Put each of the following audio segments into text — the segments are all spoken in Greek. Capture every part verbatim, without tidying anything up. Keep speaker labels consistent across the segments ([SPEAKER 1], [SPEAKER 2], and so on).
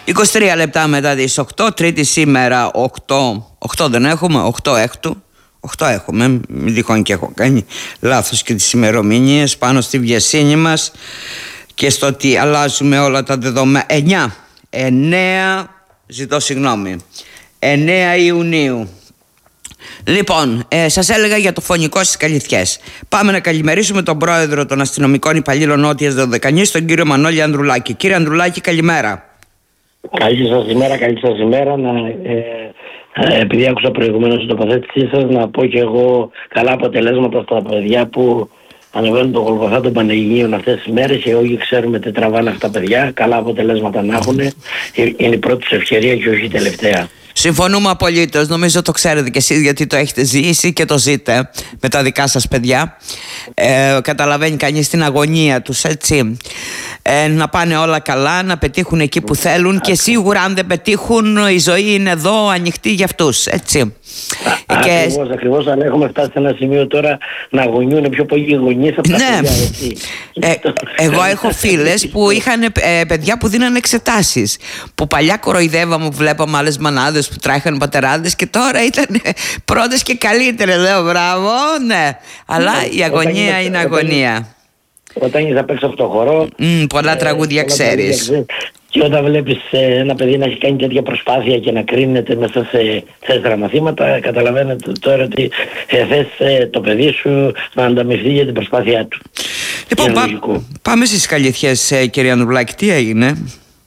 [SPEAKER 1] είκοσι τρία λεπτά μετά τις οκτώ, Τρίτη σήμερα, οκτώ, οκτώ δεν έχουμε, οκτώ έκτου. οκτώ έχουμε, μην τυχόν και έχω κάνει λάθος και τις ημερομηνίες πάνω στη βιασύνη μας και στο ότι αλλάζουμε όλα τα δεδομένα. εννιά, εννιά, ζητώ συγγνώμη, εννέα Ιουνίου. Λοιπόν, ε, σας έλεγα για το φωνικό στις Καλυθιές. Πάμε να καλημερίσουμε τον πρόεδρο των αστυνομικών υπαλλήλων Νότιας Δωδεκανής, τον κύριο Μανώλη Ανδρουλάκη. Κύριε Ανδρουλάκη, καλημέρα.
[SPEAKER 2] Καλή σας ημέρα, καλή σας ημέρα. Να, ε, ε, επειδή άκουσα προηγουμένως την τοποθέτησή σας, να πω και εγώ καλά αποτελέσματα στα παιδιά που ανεβαίνουν το Γολγοθά των Πανελληνίων αυτές τις μέρες και όλοι ξέρουμε τι τραβάνε αυτά τα παιδιά. Καλά αποτελέσματα να έχουν. Είναι η πρώτη τους ευκαιρία και όχι η τελευταία.
[SPEAKER 1] Συμφωνούμε απολύτως. Νομίζω το ξέρετε κι εσείς, γιατί το έχετε ζήσει και το ζείτε με τα δικά σας παιδιά. Ε, καταλαβαίνει κανείς την αγωνία τους, έτσι. Ε, να πάνε όλα καλά, να πετύχουν εκεί που θέλουν και σίγουρα αν δεν πετύχουν η ζωή είναι εδώ ανοιχτή για αυτούς, έτσι.
[SPEAKER 2] Α, και... Ακριβώς, ακριβώς, αλλά έχουμε φτάσει σε ένα σημείο τώρα να αγωνιούν πιο πολλοί οι γονείς από τα
[SPEAKER 1] ναι.
[SPEAKER 2] παιδιά, έτσι.
[SPEAKER 1] Ε, εγώ έχω φίλες που είχαν ε, παιδιά που δίναν εξετάσεις, που παλιά κοροϊδεύαμε, βλέπαμε άλλες μανάδες που τράχαν πατεράδες και τώρα ήταν πρώτες και καλύτερες. Λέω μπράβο, ναι, αλλά ναι, η αγωνία είναι αγωνία.
[SPEAKER 2] Όταν είσαι απ' έξω από το χορό,
[SPEAKER 1] mm, πολλά ε, τραγούδια ξέρεις.
[SPEAKER 2] Και όταν βλέπεις ε, ένα παιδί να έχει κάνει τέτοια προσπάθεια και να κρίνεται μέσα σε τέσσερα μαθήματα, καταλαβαίνετε τώρα ότι ε, θες ε, το παιδί σου να ανταμυφθεί για την προσπάθειά του.
[SPEAKER 1] Λοιπόν, πά, πάμε στις Καλυθιές, ε, κύριε Ανδρουλάκη, τι έγινε?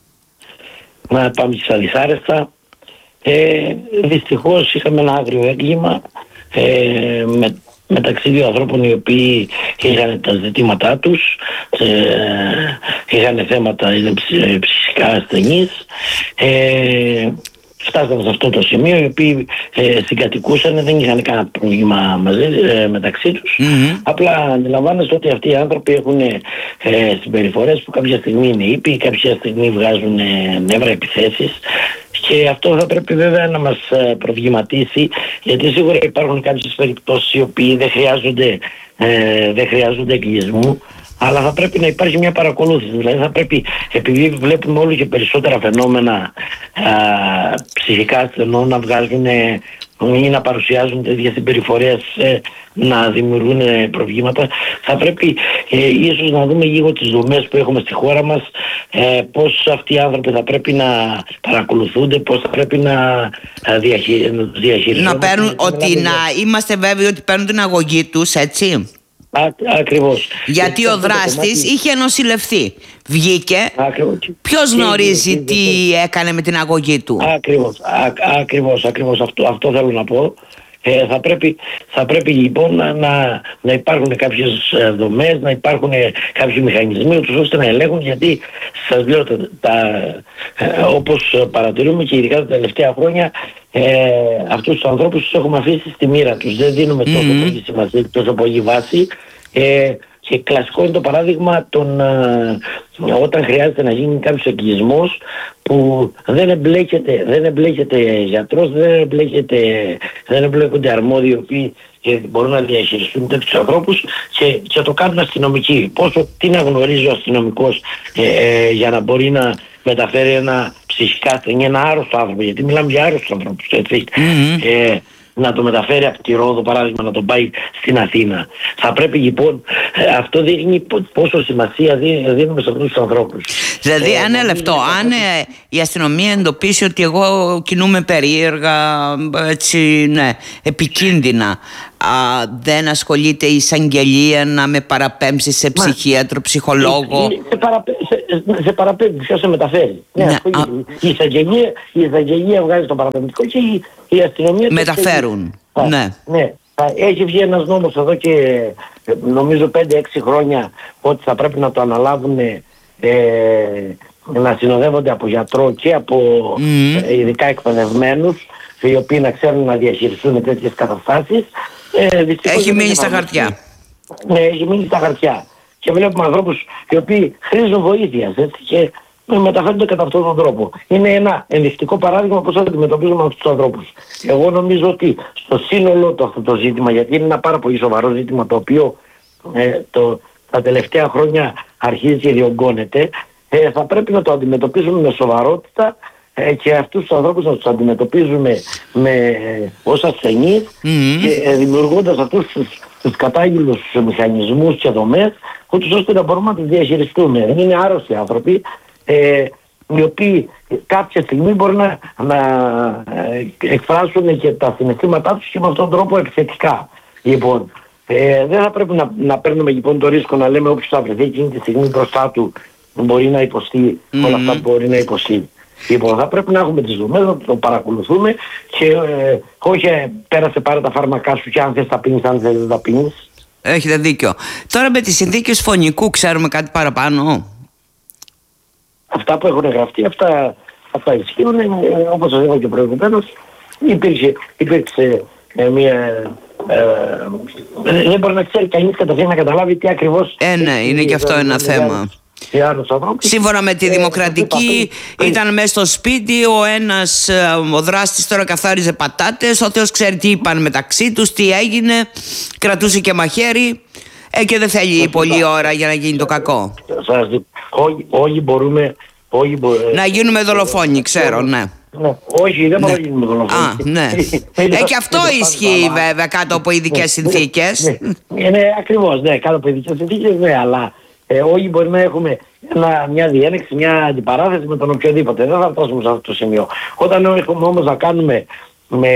[SPEAKER 2] Να πάμε στα δυσάρεστα. Ε, δυστυχώς είχαμε ένα άγριο έγκλημα ε, με μεταξύ δύο ανθρώπων οι οποίοι είχαν τα ζητήματά τους, ε, είχαν θέματα, είναι ψυχικά ασθενείς, ε, φτάσαμε σε αυτό το σημείο, οι οποίοι ε, συγκατοικούσαν, δεν είχαν κανένα πρόβλημα μαζί, ε, μεταξύ τους. Mm-hmm. Απλά αντιλαμβάνεστε ότι αυτοί οι άνθρωποι έχουν ε, συμπεριφορές που κάποια στιγμή είναι ήπιοι, κάποια στιγμή βγάζουν ε, νεύρα επιθέσεις. Και αυτό θα πρέπει βέβαια να μας προβληματίσει, γιατί σίγουρα υπάρχουν κάποιες περιπτώσεις οι οποίοι δεν χρειάζονται, ε, δεν χρειάζονται εγκλεισμού, αλλά θα πρέπει να υπάρχει μια παρακολούθηση. Δηλαδή θα πρέπει, επειδή βλέπουμε όλο και περισσότερα φαινόμενα α, ψυχικά ασθενών να βγάζουν ή να παρουσιάζουν τέτοιες συμπεριφορές, ε, να δημιουργούν ε, προβλήματα, θα πρέπει ε, ίσως να δούμε λίγο τις δομές που έχουμε στη χώρα μας, ε, πώς αυτοί οι άνθρωποι θα πρέπει να παρακολουθούνται, πώς θα πρέπει να διαχειριστούν.
[SPEAKER 1] Να παίρνουν, ότι να είμαστε βέβαιοι ότι παίρνουν την αγωγή τους, έτσι.
[SPEAKER 2] Α, ακριβώς.
[SPEAKER 1] Γιατί και ο δράστης κομμάτι... είχε νοσηλευθεί. Βγήκε. Ακριβώς. Ποιος και γνωρίζει και... τι έκανε με την αγωγή του?
[SPEAKER 2] Ακριβώς. Α, ακριβώς, ακριβώς. Αυτό, αυτό θέλω να πω. Ε, θα, πρέπει, θα πρέπει λοιπόν να, να, να υπάρχουν κάποιες δομές, να υπάρχουν κάποιοι μηχανισμοί ώστε να ελέγχουν, γιατί σας λέω τα, τα, ε, όπως παρατηρούμε και ειδικά τα τελευταία χρόνια, ε, αυτούς τους ανθρώπους τους έχουμε αφήσει στη μοίρα τους. Δεν δίνουμε τόσο mm-hmm. πολύ σημασία, τόσο πολύ βάση. Ε, και κλασικό είναι το παράδειγμα των, ε, όταν χρειάζεται να γίνει κάποιος εγκλεισμός που δεν εμπλέκεται, δεν εμπλέκεται γιατρός, δεν εμπλέκεται, δεν εμπλέκονται αρμόδιοι οι οποίοι και μπορούν να διαχειριστούν τέτοιους ανθρώπους και, και το κάνουν αστυνομικοί. Πόσο, τι να γνωρίζει ο αστυνομικός ε, ε, για να μπορεί να μεταφέρει ένα ψυχικά ασθενή, ένα άρρωστο άνθρωπο, γιατί μιλάμε για άρρωστους ανθρώπους, έτσι. Mm-hmm. Ε, να το μεταφέρει από τη Ρόδο, παράδειγμα, να τον πάει στην Αθήνα. Θα πρέπει λοιπόν, αυτό δείχνει πόσο σημασία δίνουμε σε αυτούς τους ανθρώπους.
[SPEAKER 1] Δηλαδή, ε, ένα λεπτό, αν ε, η αστυνομία εντοπίσει ότι εγώ κινούμαι περίεργα, έτσι, ναι, επικίνδυνα, α, δεν ασχολείται η εισαγγελία να με παραπέμψει σε ψυχίατρο, ψυχολόγο?
[SPEAKER 2] Σε, παραπέ, σε, σε παραπέμπει, ποιος σε μεταφέρει. Ναι, ναι, α... η, εισαγγελία, η εισαγγελία βγάζει το παραπεμπτικό και η, η αστυνομία...
[SPEAKER 1] Μεταφέρουν,
[SPEAKER 2] το
[SPEAKER 1] ναι.
[SPEAKER 2] ναι. Έχει βγει ένας νόμος εδώ και νομίζω πέντε έξι χρόνια ότι θα πρέπει να το αναλάβουν, ε, να συνοδεύονται από γιατρό και από mm. ειδικά εκπαιδευμένους, οι οποίοι να ξέρουν να διαχειριστούν τέτοιες καταστάσεις. Ε,
[SPEAKER 1] έχει μείνει στα χαρτιά.
[SPEAKER 2] Ναι, έχει μείνει στα χαρτιά. Και βλέπουμε ανθρώπους οι οποίοι χρήζουν βοήθειας, έτσι, και μεταφέρονται κατά αυτόν τον τρόπο. Είναι ένα ενδεικτικό παράδειγμα πώς αντιμετωπίζουμε αυτούς τους ανθρώπους. Εγώ νομίζω ότι στο σύνολο το, αυτό το ζήτημα, γιατί είναι ένα πάρα πολύ σοβαρό ζήτημα το οποίο ε, το, τα τελευταία χρόνια αρχίζει και διωγγώνεται, ε, θα πρέπει να το αντιμετωπίζουμε με σοβαρότητα ε, και αυτούς τους ανθρώπους να τους αντιμετωπίζουμε με, ως ασθενείς mm-hmm. και ε, δημιουργώντας αυτούς τους, τους κατάγγελους μηχανισμούς και δομές, ούτως ώστε να μπορούμε να τους διαχειριστούμε. Δεν είναι άρρωστοι άνθρωποι, ε, οι οποίοι κάποια στιγμή μπορεί να, να ε, εκφράσουν και τα συναισθήματά τους και με αυτόν τον τρόπο επιθετικά. Λοιπόν, ε, δεν θα πρέπει να, να παίρνουμε λοιπόν το ρίσκο να λέμε όποιος θα βρεθεί εκείνη τη στιγμή μπροστά του μπορεί να υποστεί mm-hmm. όλα αυτά που μπορεί να υποστεί. Λοιπόν, θα πρέπει να έχουμε τις δομές, να το παρακολουθούμε και ε, όχι ε, πέρασε πάρε τα φάρμακά σου και αν θες τα πίνεις, αν θες δεν τα πίνεις.
[SPEAKER 1] Έχετε δίκιο. Τώρα με τις συνθήκες φωνικού ξέρουμε κάτι παραπάνω?
[SPEAKER 2] Αυτά που έχουν γραφτεί, αυτά, αυτά ισχύουν, ε, όπως σας είπα και προηγουμένως, υπήρξε, υπήρξε ε, μια... Ε, δεν μπορεί να ξέρει κανείς καταρχήν να καταλάβει τι ακριβώς...
[SPEAKER 1] Ε, ναι, είναι και αυτό ένα θέμα. Σύμφωνα με τη Δημοκρατική ήταν μέσα στο σπίτι, ο ένας, ο δράστης τώρα καθάριζε πατάτες, ο Θεός ξέρει τι είπαν μεταξύ τους, τι έγινε, κρατούσε και μαχαίρι ε, και δεν θέλει πολλή ώρα για να γίνει το κακό.
[SPEAKER 2] Όλοι μπορούμε
[SPEAKER 1] να γίνουμε δολοφόνοι, ξέρω, ναι.
[SPEAKER 2] Ναι, όχι, δεν μπορούμε να γίνουμε δολοφόνοι.
[SPEAKER 1] Α, ναι. Ε, και αυτό ισχύει βέβαια κάτω από ειδικές συνθήκες.
[SPEAKER 2] Ναι, ακριβώς, ναι, κάτω από ειδικές συνθήκες, ναι, αλλά Ε, όλοι μπορεί να έχουμε ένα, μια διένεξη, μια αντιπαράθεση με τον οποιοδήποτε. Δεν θα φτάσουμε σε αυτό το σημείο. Όταν έχουμε όμως να κάνουμε με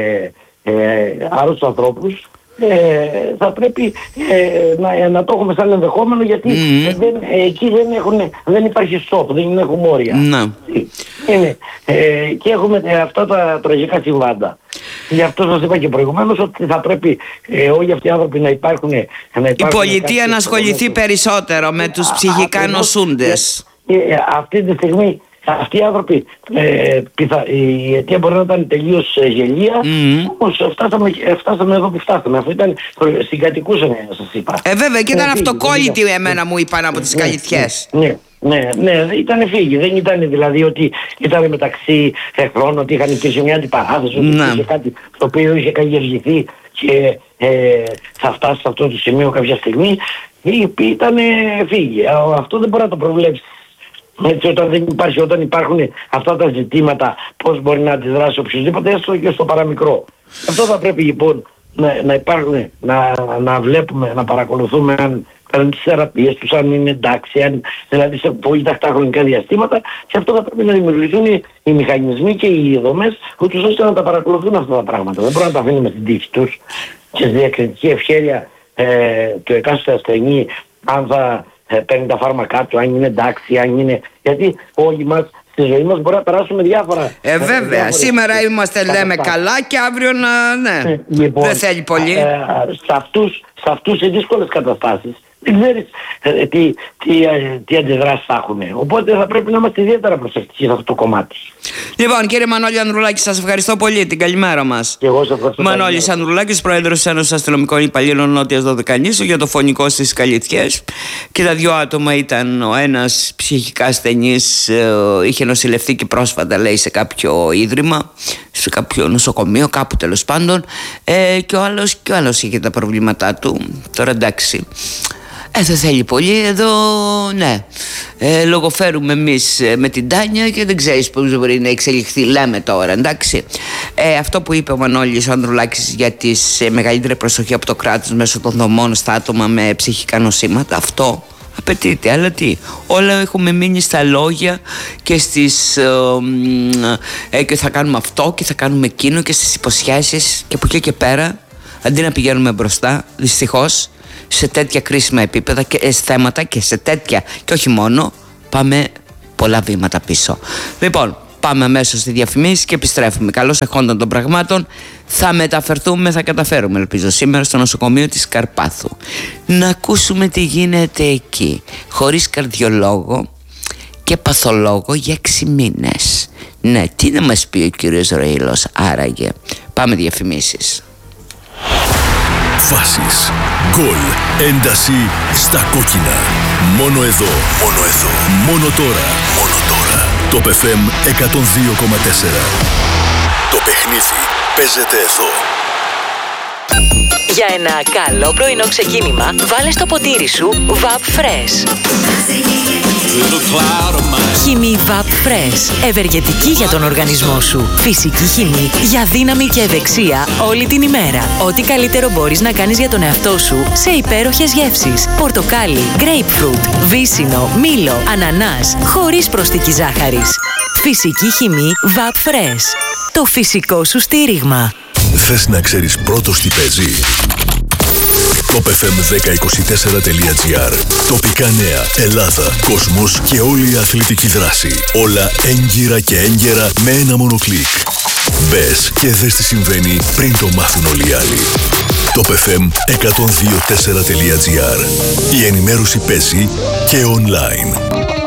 [SPEAKER 2] ε, άρρωστους ανθρώπους, ε, θα πρέπει ε, να, να το έχουμε σαν ενδεχόμενο, γιατί mm-hmm. δεν, ε, εκεί δεν, έχουν, δεν υπάρχει στόχο, δεν έχουμε όρια.
[SPEAKER 1] Mm-hmm.
[SPEAKER 2] Είναι, ε, και έχουμε ε, αυτά τα τραγικά συμβάντα. Γι' αυτό σας είπα και προηγουμένως ότι θα πρέπει ε, όλοι αυτοί οι άνθρωποι να υπάρχουν... Να υπάρχουν
[SPEAKER 1] η πολιτεία να ασχοληθεί περισσότερο με τους ψυχικά νοσούντες.
[SPEAKER 2] Ε, ε, αυτή τη στιγμή αυτοί οι άνθρωποι, ε, πιθα, η αιτία μπορεί να ήταν τελείως ε, γελία, mm-hmm. όμως φτάσαμε, φτάσαμε εδώ που φτάσαμε. Αυτό ήταν συγκατοικούσαν, σας είπα.
[SPEAKER 1] Ε, βέβαια, και ήταν αυτοκόλλητοι εμένα μου είπαν από τις καλυθιές.
[SPEAKER 2] Ναι. Ναι, ναι, ήταν φύγει. Δεν ήταν δηλαδή ότι ήταν μεταξύ εχθρών, ότι είχαν υπήρχε μια αντιπαράθεση, ότι υπήρχε κάτι το οποίο είχε καλλιεργηθεί και ε, θα φτάσει σε αυτό το σημείο κάποια στιγμή. Ήταν φύγει. Αυτό δεν μπορεί να το προβλέψει. Έτσι, όταν δεν υπάρχει, όταν υπάρχουν αυτά τα ζητήματα, πώς μπορεί να αντιδράσει οποιοδήποτε, έστω και στο παραμικρό. Αυτό θα πρέπει λοιπόν να, να υπάρχουν, να, να βλέπουμε, να παρακολουθούμε αν παίρνουν τις θεραπείες τους, αν είναι εντάξει, αν, δηλαδή σε πολύ τακτά χρονικά διαστήματα, και αυτό θα πρέπει να δημιουργηθούν οι, οι μηχανισμοί και οι δομές, ούτως ώστε να τα παρακολουθούν αυτά τα πράγματα. Δεν μπορούμε να τα αφήνουμε στην τύχη τους και στη διακριτική ευχέρεια ε, του εκάστοτε ασθενή, αν θα ε, παίρνει τα φάρμακά του, αν είναι εντάξει, αν είναι... Γιατί όλοι μας στη ζωή μας μπορεί να περάσουμε διάφορα.
[SPEAKER 1] Ε, βέβαια. Διάφορες... Σήμερα είμαστε, λέμε, καλά και αύριο να... ναι. Λοιπόν, δεν θέλει πολύ.
[SPEAKER 2] Ε, ε, σε αυτούς, σε αυτούς οι δύσκολες καταστάσεις δεν ξέρεις ε, τι, τι, ε, τι αντιδράσεις θα έχουν. Οπότε θα πρέπει να είμαστε ιδιαίτερα προσεκτικοί σε αυτό το κομμάτι.
[SPEAKER 1] Λοιπόν, κύριε Μανώλη Ανδρουλάκη, σας ευχαριστώ πολύ. Την καλημέρα μας.
[SPEAKER 2] Και εγώ σας ευχαριστώ.
[SPEAKER 1] Μανώλης Ανδρουλάκης, πρόεδρος της Ένωσης Αστυνομικών Υπαλλήλων Νότιας Δωδεκανήσου, για το φωνικό στις Καλυθιές. Και τα δυο άτομα ήταν, ο ένας ψυχικά ασθενής, ε, είχε νοσηλευτεί και πρόσφατα, λέει, σε κάποιο ίδρυμα, σε κάποιο νοσοκομείο, κάπου τέλος πάντων. Ε, και ο άλλος, και ο άλλος είχε τα προβλήματά του. Τώρα εντάξει. Ε, δεν θέλει πολύ εδώ, ναι. Ε, λογοφέρουμε εμείς ε, με την Τάνια και δεν ξέρεις πώς μπορεί να εξελιχθεί, λέμε τώρα, εντάξει. Ε, αυτό που είπε ο Μανώλης Ανδρουλάκης για τις ε, μεγαλύτερη προσοχή από το κράτος μέσω των δομών στα άτομα με ψυχικά νοσήματα, αυτό απαιτείται, αλλά τι, όλα έχουμε μείνει στα λόγια και στις ε, ε, και θα κάνουμε αυτό και θα κάνουμε εκείνο και στις υποσχέσεις, και από εκεί και πέρα, αντί να πηγαίνουμε μπροστά, δυστυχώς σε τέτοια κρίσιμα επίπεδα και θέματα και σε τέτοια, και όχι μόνο, πάμε πολλά βήματα πίσω. Λοιπόν, πάμε αμέσως στη διαφημίση και επιστρέφουμε. Καλώς εχόντων των πραγμάτων, θα μεταφερθούμε, θα καταφέρουμε, ελπίζω, σήμερα στο νοσοκομείο της Καρπάθου. Να ακούσουμε τι γίνεται εκεί, χωρίς καρδιολόγο και παθολόγο για έξι μήνες. Ναι, τι να μας πει ο κύριος Ροήλος άραγε? Πάμε διαφημίσεις.
[SPEAKER 3] Φάσεις, γκολ, ένταση στα κόκκινα. Μόνο εδώ, μόνο εδώ, μόνο τώρα, μόνο τώρα. Το Π Φ Εμ εκατόν δύο κόμμα τέσσερα. Το παιχνίδι παίζεται εδώ.
[SPEAKER 4] Για ένα καλό πρωινό ξεκίνημα, βάλε στο ποτήρι σου Βαπ Fresh. Χυμή βαπ Fresh. Ευεργετική για τον οργανισμό σου. Φυσική χυμή για δύναμη και ευεξία όλη την ημέρα. Ό,τι καλύτερο μπορείς να κάνεις για τον εαυτό σου σε υπέροχες γεύσεις. Πορτοκάλι, grapefruit, βύσσινο, μήλο, ανανάς, χωρίς προσθήκη ζάχαρης. Φυσική χυμή βαπ Fresh. Το φυσικό σου στήριγμα.
[SPEAKER 3] Θες να ξέρεις πρώτος τι παίζει? top εφ εμ δέκα είκοσι τέσσερα τελεία τζι άρ. Τοπικά νέα, Ελλάδα, κόσμος και όλη η αθλητική δράση. Όλα έγκυρα και έγκαιρα με ένα μόνο κλικ. Μπες και δες τι συμβαίνει πριν το μάθουν όλοι οι άλλοι. top εφ εμ εκατόν δύο κόμμα τέσσερα τελεία τζι άρ. Η ενημέρωση παίζει και online.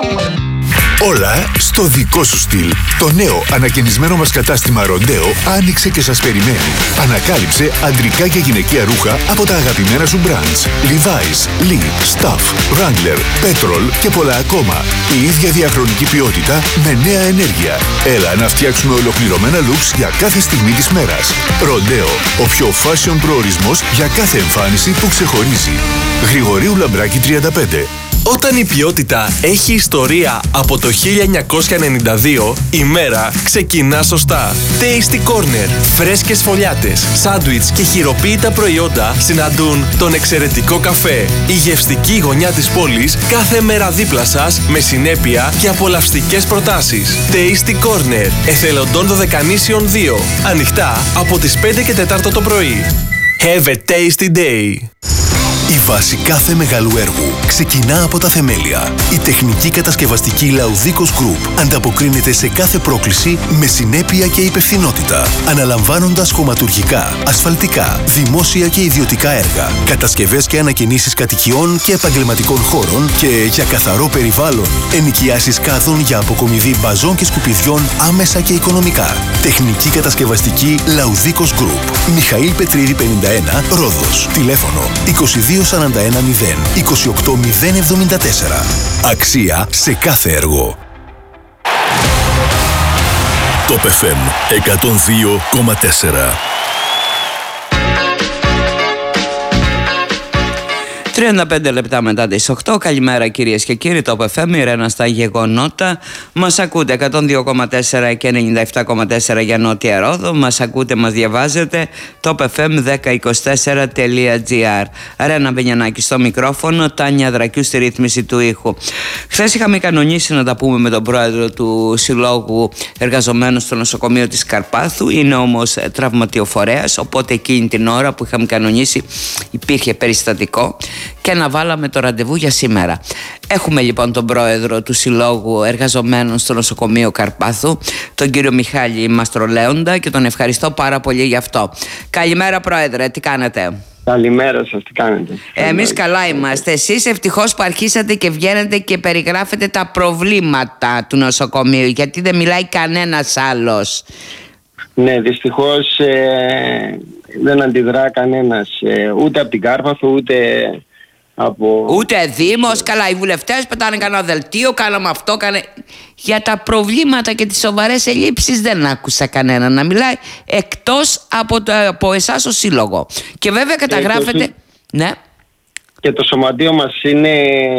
[SPEAKER 5] Όλα στο δικό σου στυλ. Το νέο ανακαινισμένο μας κατάστημα Ροντέο άνοιξε και σας περιμένει. Ανακάλυψε αντρικά και γυναικεία ρούχα από τα αγαπημένα σου brands. Levi's, Lee, Stuff, Wrangler, Petrol και πολλά ακόμα. Η ίδια διαχρονική ποιότητα με νέα ενέργεια. Έλα να φτιάξουμε ολοκληρωμένα looks για κάθε στιγμή της μέρας. Ροντέο, ο πιο fashion προορισμός για κάθε εμφάνιση που ξεχωρίζει. Γρηγορίου Λαμπράκη τριάντα πέντε.
[SPEAKER 6] Όταν η ποιότητα έχει ιστορία από το χίλια εννιακόσια ενενήντα δύο, η μέρα ξεκινά σωστά. Tasty Corner. Φρέσκες φωλιάτες, σάντουιτς και χειροποίητα προϊόντα συναντούν τον εξαιρετικό καφέ. Η γευστική γωνιά της πόλης κάθε μέρα δίπλα σας με συνέπεια και απολαυστικές προτάσεις. Tasty Corner. Εθελοντών Δωδεκανήσιων δύο. Ανοιχτά από τις πέντε και τέσσερα το πρωί. Have a tasty day.
[SPEAKER 3] Η βάση κάθε μεγάλου έργου ξεκινά από τα θεμέλια. Η τεχνική κατασκευαστική Laudikos Group ανταποκρίνεται σε κάθε πρόκληση με συνέπεια και υπευθυνότητα, αναλαμβάνοντας χωματουργικά, ασφαλτικά, δημόσια και ιδιωτικά έργα, κατασκευές και ανακαινήσεις κατοικιών και επαγγελματικών χώρων και για καθαρό περιβάλλον, ενοικιάσεις κάδων για αποκομιδή μπαζών και σκουπιδιών άμεσα και οικονομικά. Τεχνική κατασκευαστική Laudikos Group. Μιχαήλ Πετρίδη πενήντα ένα, Ρόδος. Τηλέφωνο είκοσι δύο σαράντα ένα μηδέν είκοσι οκτώ μηδέν εβδομήντα τέσσερα. Αξία σε κάθε έργο. top εφ εμ εκατόν δύο κόμμα τέσσερα.
[SPEAKER 1] τριάντα πέντε λεπτά μετά τις οκτώ. Καλημέρα κυρίες και κύριοι. top εφ εμ, η Ρένα στα γεγονότα. Μας ακούτε εκατόν δύο κόμμα τέσσερα και ενενήντα επτά κόμμα τέσσερα για Νότια Ρόδο. Μας ακούτε, μας διαβάζετε top εφ εμ δέκα είκοσι τέσσερα τελεία τζι άρ. Ρένα Μπενιανάκη στο μικρόφωνο, Τάνια Δρακιού στη ρύθμιση του ήχου. Χθες είχαμε κανονίσει να τα πούμε με τον πρόεδρο του Συλλόγου Εργαζομένων στο νοσοκομείο της Καρπάθου. Είναι όμως τραυματιοφορέας, οπότε εκείνη την ώρα που είχαμε κανονίσει υπήρχε περιστατικό και αναβάλαμε το ραντεβού για σήμερα. Έχουμε λοιπόν τον πρόεδρο του Συλλόγου Εργαζομένων στο νοσοκομείο Καρπάθου, τον κύριο Μιχάλη Μαστρολέοντα, και τον ευχαριστώ πάρα πολύ γι' αυτό. Καλημέρα πρόεδρε, τι κάνετε?
[SPEAKER 7] Καλημέρα σας, τι κάνετε?
[SPEAKER 1] Εμείς καλά είμαστε. Εσείς ευτυχώς που αρχίσατε και βγαίνετε και περιγράφετε τα προβλήματα του νοσοκομείου, γιατί δεν μιλάει κανένας άλλος.
[SPEAKER 7] Ναι, δυστυχώς ε, δεν αντιδρά κανένας, ε, ούτε από την Κάρπαθο, ούτε από...
[SPEAKER 1] Ούτε Δήμος, καλά οι βουλευτές πετάνε κανένα δελτίο, κάναμε αυτό, κάνε... Για τα προβλήματα και τις σοβαρές ελλείψεις δεν άκουσα κανένα να μιλάει, εκτός από, το, από εσάς ο Σύλλογο. Και βέβαια καταγράφεται... Ε, ναι.
[SPEAKER 7] Και το σωματείο μας είναι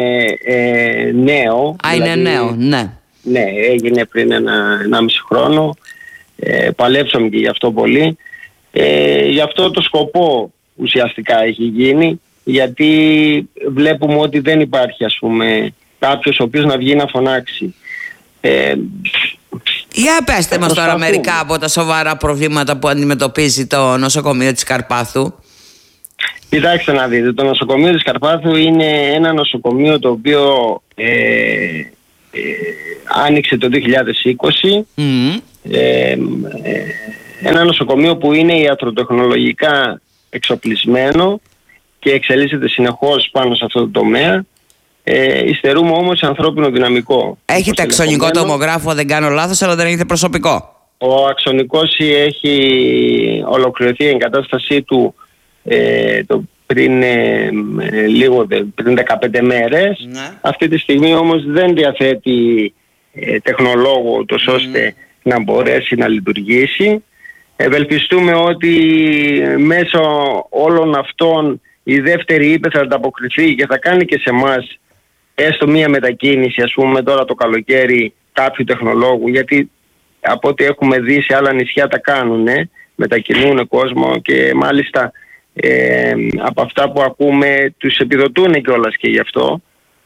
[SPEAKER 7] ε, νέο.
[SPEAKER 1] Α, δηλαδή, είναι νέο, ναι.
[SPEAKER 7] Ναι, έγινε πριν ένα, ένα μισή χρόνο. Ε, παλέψαμε και γι' αυτό πολύ. Ε, γι' αυτό το σκοπό ουσιαστικά έχει γίνει, γιατί βλέπουμε ότι δεν υπάρχει, ας πούμε, κάποιος ο οποίος να βγει να φωνάξει. Ε,
[SPEAKER 1] Για πέστε μας τώρα μερικά από τα σοβαρά προβλήματα που αντιμετωπίζει το νοσοκομείο της Καρπάθου.
[SPEAKER 7] Κοιτάξτε να δείτε, το νοσοκομείο της Καρπάθου είναι ένα νοσοκομείο το οποίο ε, ε, άνοιξε το δύο χιλιάδες είκοσι. Mm. Ε, ε, ένα νοσοκομείο που είναι ιατροτεχνολογικά εξοπλισμένο και εξελίσσεται συνεχώς πάνω σε αυτό το τομέα. Ε, υστερούμε όμως ανθρώπινο δυναμικό.
[SPEAKER 1] Έχετε αξονικό τομογράφο, δεν κάνω λάθος, αλλά δεν έχετε προσωπικό.
[SPEAKER 7] Ο αξονικός έχει ολοκληρωθεί η εγκατάστασή του ε, το πριν, ε, λίγο, πριν δεκαπέντε μέρες. Ναι. Αυτή τη στιγμή όμως δεν διαθέτει ε, τεχνολόγο τόσο ώστε mm. να μπορέσει να λειτουργήσει. Ευελπιστούμε ότι μέσω όλων αυτών η δεύτερη ύπε θα ανταποκριθεί και θα κάνει και σε εμάς έστω μία μετακίνηση, ας πούμε τώρα το καλοκαίρι, κάποιου τεχνολόγου, γιατί από ό,τι έχουμε δει σε άλλα νησιά τα κάνουν, μετακινούν κόσμο και μάλιστα ε, από αυτά που ακούμε τους επιδοτούν κιόλας και γι' αυτό.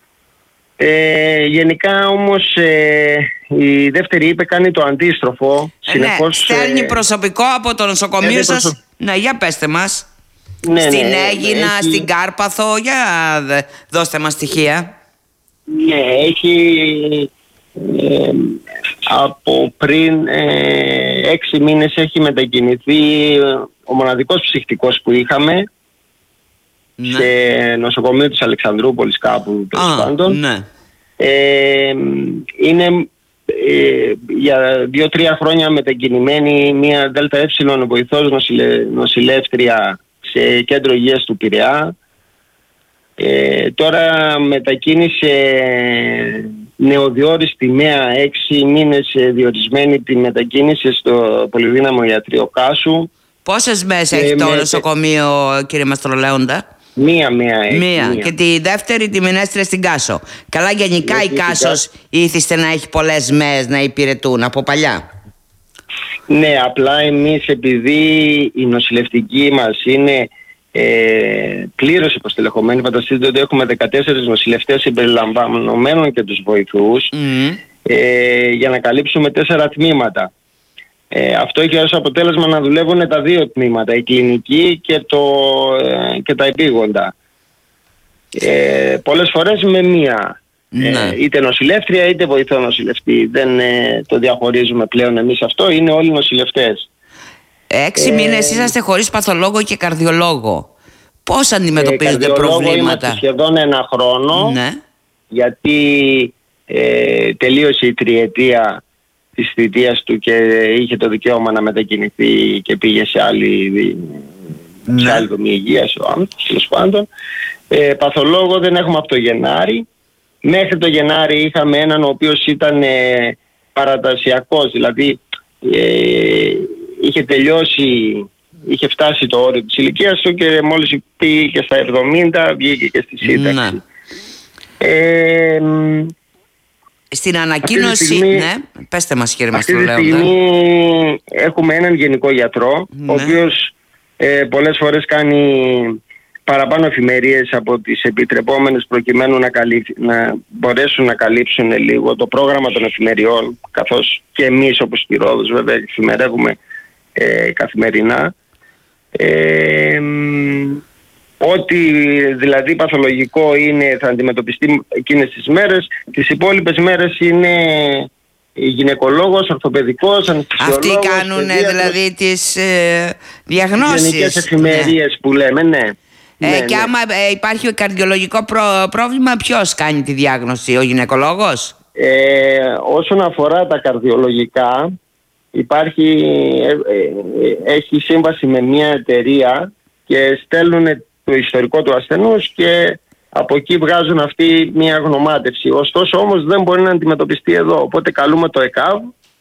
[SPEAKER 7] Ε, γενικά όμως ε, η δεύτερη είπε κάνει το αντίστροφο.
[SPEAKER 1] Ε,
[SPEAKER 7] συνεχώς,
[SPEAKER 1] ναι, στέλνει
[SPEAKER 7] ε,
[SPEAKER 1] προσωπικό από το νοσοκομείο σας.
[SPEAKER 7] προσω...
[SPEAKER 1] Ναι, για πέστε μας.
[SPEAKER 7] Ναι,
[SPEAKER 1] στην
[SPEAKER 7] ναι,
[SPEAKER 1] Αίγινα,
[SPEAKER 7] έχει...
[SPEAKER 1] στην Κάρπαθο, για δώστε μας στοιχεία.
[SPEAKER 7] Ναι, έχει ε, από πριν ε, έξι μήνες έχει μετακινηθεί ο μοναδικός ψυχτικός που είχαμε, ναι, σε νοσοκομείο της Αλεξανδρούπολης κάπου, τέλος πάντων.
[SPEAKER 1] Ναι.
[SPEAKER 7] Ε, είναι ε, για δύο-τρία χρόνια μετακινημένη μια ΔΕ βοηθός νοσηλε, νοσηλεύτρια σε κέντρο υγείας του Πειραιά. Ε, τώρα μετακίνησε νεοδιόριστη νέα, έξι μήνες διορισμένη, τη μετακίνησε στο πολυδύναμο ιατρείο Κάσου.
[SPEAKER 1] Πόσες μέρες έχει ε, το με... νοσοκομείο, κύριε Μαστρολέοντα?
[SPEAKER 7] Μία, μία έχει.
[SPEAKER 1] Μία.
[SPEAKER 7] Μία.
[SPEAKER 1] Και τη δεύτερη τη μηνέστρια στην Κάσο. Καλά, γενικά η Κάσος ήθιστε να έχει πολλές μέρες να υπηρετούν από παλιά.
[SPEAKER 7] Ναι, απλά εμείς επειδή η νοσηλευτική μας είναι ε, πλήρως υποστελεχωμένη, φανταστείτε ότι έχουμε δεκατέσσερις νοσηλευτές συμπεριλαμβανομένων και τους βοηθούς, mm. ε, για να καλύψουμε τέσσερα τμήματα. Ε, αυτό έχει ως αποτέλεσμα να δουλεύουν τα δύο τμήματα, η κλινική και, το, ε, και τα επίγοντα. Ε, πολλές φορές με μία. Ναι. Ε, είτε νοσηλεύτρια είτε βοηθό νοσηλευτή. Δεν ε, το διαχωρίζουμε πλέον εμείς αυτό, είναι όλοι νοσηλευτές.
[SPEAKER 1] Έξι ε, μήνες είσαστε χωρίς παθολόγο και καρδιολόγο. Πώς αντιμετωπίζετε ε, προβλήματα?
[SPEAKER 7] Είμαστε σχεδόν ένα χρόνο, ναι, γιατί ε, τελείωσε η τριετία της θητείας του και είχε το δικαίωμα να μετακινηθεί και πήγε σε άλλη, ναι, σε άλλη δομή υγείας ο άνθρωπος, τέλος πάντων. Ε, παθολόγο δεν έχουμε από το Γενάρη. Μέχρι το Γενάρη είχαμε έναν ο οποίος ήταν ε, παρατασιακός, δηλαδή ε, είχε τελειώσει, είχε φτάσει το όριο της ηλικίας του και μόλις πήγε και στα εβδομήντα βγήκε και στη σύνταξη. Ναι. Ε,
[SPEAKER 1] Στην ανακοίνωση, στιγμή, ναι, πέστε μας κύριε Μαστρολέοντα.
[SPEAKER 7] Αυτή τη στιγμή έχουμε έναν γενικό γιατρό, ναι, ο οποίος ε, πολλές φορές κάνει παραπάνω εφημερίες από τις επιτρεπόμενες προκειμένου να, καλύψ, να μπορέσουν να καλύψουν λίγο το πρόγραμμα των εφημεριών, καθώς και εμείς όπως στη Ρόδος βέβαια εφημερεύουμε ε, καθημερινά. Ε, Ό,τι δηλαδή παθολογικό είναι θα αντιμετωπιστεί εκείνες τις μέρες. Τις υπόλοιπες μέρες είναι γυναικολόγος, ορθοπαιδικός, αναισθησιολόγος.
[SPEAKER 1] Αυτοί κάνουν δηλαδή τις ε, διαγνώσεις.
[SPEAKER 7] Γενικές εφημερίες, ναι, που λέμε, ναι.
[SPEAKER 1] Ε,
[SPEAKER 7] ναι,
[SPEAKER 1] και
[SPEAKER 7] ναι.
[SPEAKER 1] άμα ε, υπάρχει καρδιολογικό προ, πρόβλημα, ποιος κάνει τη διάγνωση, ο γυναικολόγος?
[SPEAKER 7] Ε, όσον αφορά τα καρδιολογικά, υπάρχει, ε, ε, έχει σύμβαση με μια εταιρεία και στέλνουν το ιστορικό του ασθενούς και από εκεί βγάζουν αυτή μια γνωμάτευση. Ωστόσο όμως δεν μπορεί να αντιμετωπιστεί εδώ, οπότε καλούμε το ΕΚΑΒ.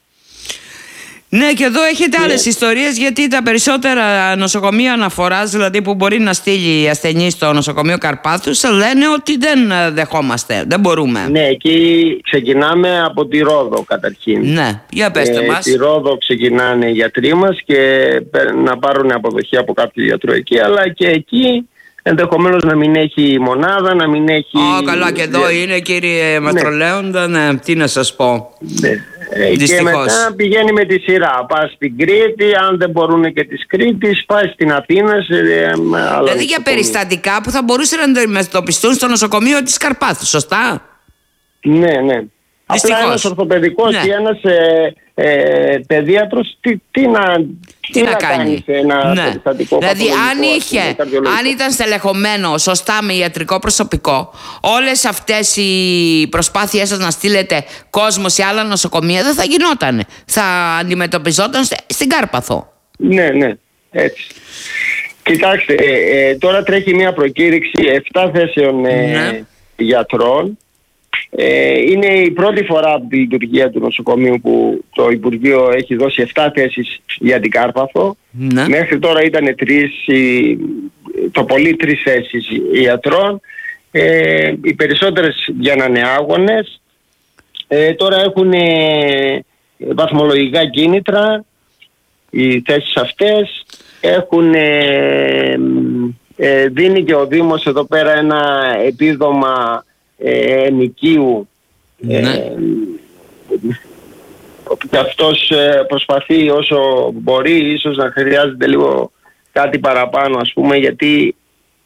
[SPEAKER 1] Ναι, και εδώ έχετε yeah. άλλες ιστορίες, γιατί τα περισσότερα νοσοκομεία αναφοράς, δηλαδή που μπορεί να στείλει ασθενή στο νοσοκομείο Καρπάθους, λένε ότι δεν δεχόμαστε, δεν μπορούμε.
[SPEAKER 7] Ναι, εκεί ξεκινάμε από τη Ρόδο καταρχήν.
[SPEAKER 1] Ναι, για πέστε ε, μας.
[SPEAKER 7] Τη Ρόδο ξεκινάνε οι γιατροί μας και να πάρουν αποδοχή από κάποιο γιατρό εκεί, αλλά και εκεί ενδεχομένως να μην έχει μονάδα, να μην έχει...
[SPEAKER 1] Ω, καλά, και εδώ yeah. είναι κύριε Μαστρολέοντα, ναι. ναι, τι να σας πω.
[SPEAKER 7] Ναι. Και μετά πηγαίνει με τη σειρά. Πας στην Κρήτη, αν δεν μπορούν και της Κρήτης, πάει στην Αθήνα. Σε,
[SPEAKER 1] δηλαδή για περιστατικά που θα μπορούσαν να αντιμετωπιστούν στο νοσοκομείο της Καρπάθου, σωστά?
[SPEAKER 7] Ναι, ναι. Δυστυχώς. Απλά ένας ορθοπαιδικός, ναι, ή ένας ε, ε, παιδίατρος, τι, τι να, τι
[SPEAKER 1] τι να, να κάνει, κάνει
[SPEAKER 7] σε ένα,
[SPEAKER 1] ναι,
[SPEAKER 7] περιστατικό.
[SPEAKER 1] Δηλαδή αν, είχε, αν ήταν στελεχωμένο σωστά με ιατρικό προσωπικό, όλες αυτές οι προσπάθειές σας να στείλετε κόσμο σε άλλα νοσοκομεία δεν θα γινότανε. Θα αντιμετωπιζόταν στην Κάρπαθο.
[SPEAKER 7] Ναι, ναι, έτσι. Κοιτάξτε, ε, ε, τώρα τρέχει μια προκήρυξη επτά θέσεων ε, ναι. γιατρών. Ε, είναι η πρώτη φορά από τη λειτουργία του νοσοκομείου που το Υπουργείο έχει δώσει επτά θέσεις για την Κάρπαθο. Ναι. Μέχρι τώρα ήταν τρεις, το πολύ τρεις θέσεις ιατρών Ε, οι περισσότερες βγαίνανε άγονες. Ε, τώρα έχουν ε, βαθμολογικά κίνητρα οι θέσεις αυτές. Έχουν, ε, ε, δίνει και ο Δήμος εδώ πέρα ένα επίδομα ε, ενοικίου.
[SPEAKER 1] Ναι.
[SPEAKER 7] Ε, και αυτός ε, προσπαθεί όσο μπορεί, ίσως να χρειάζεται λίγο κάτι παραπάνω, ας πούμε, γιατί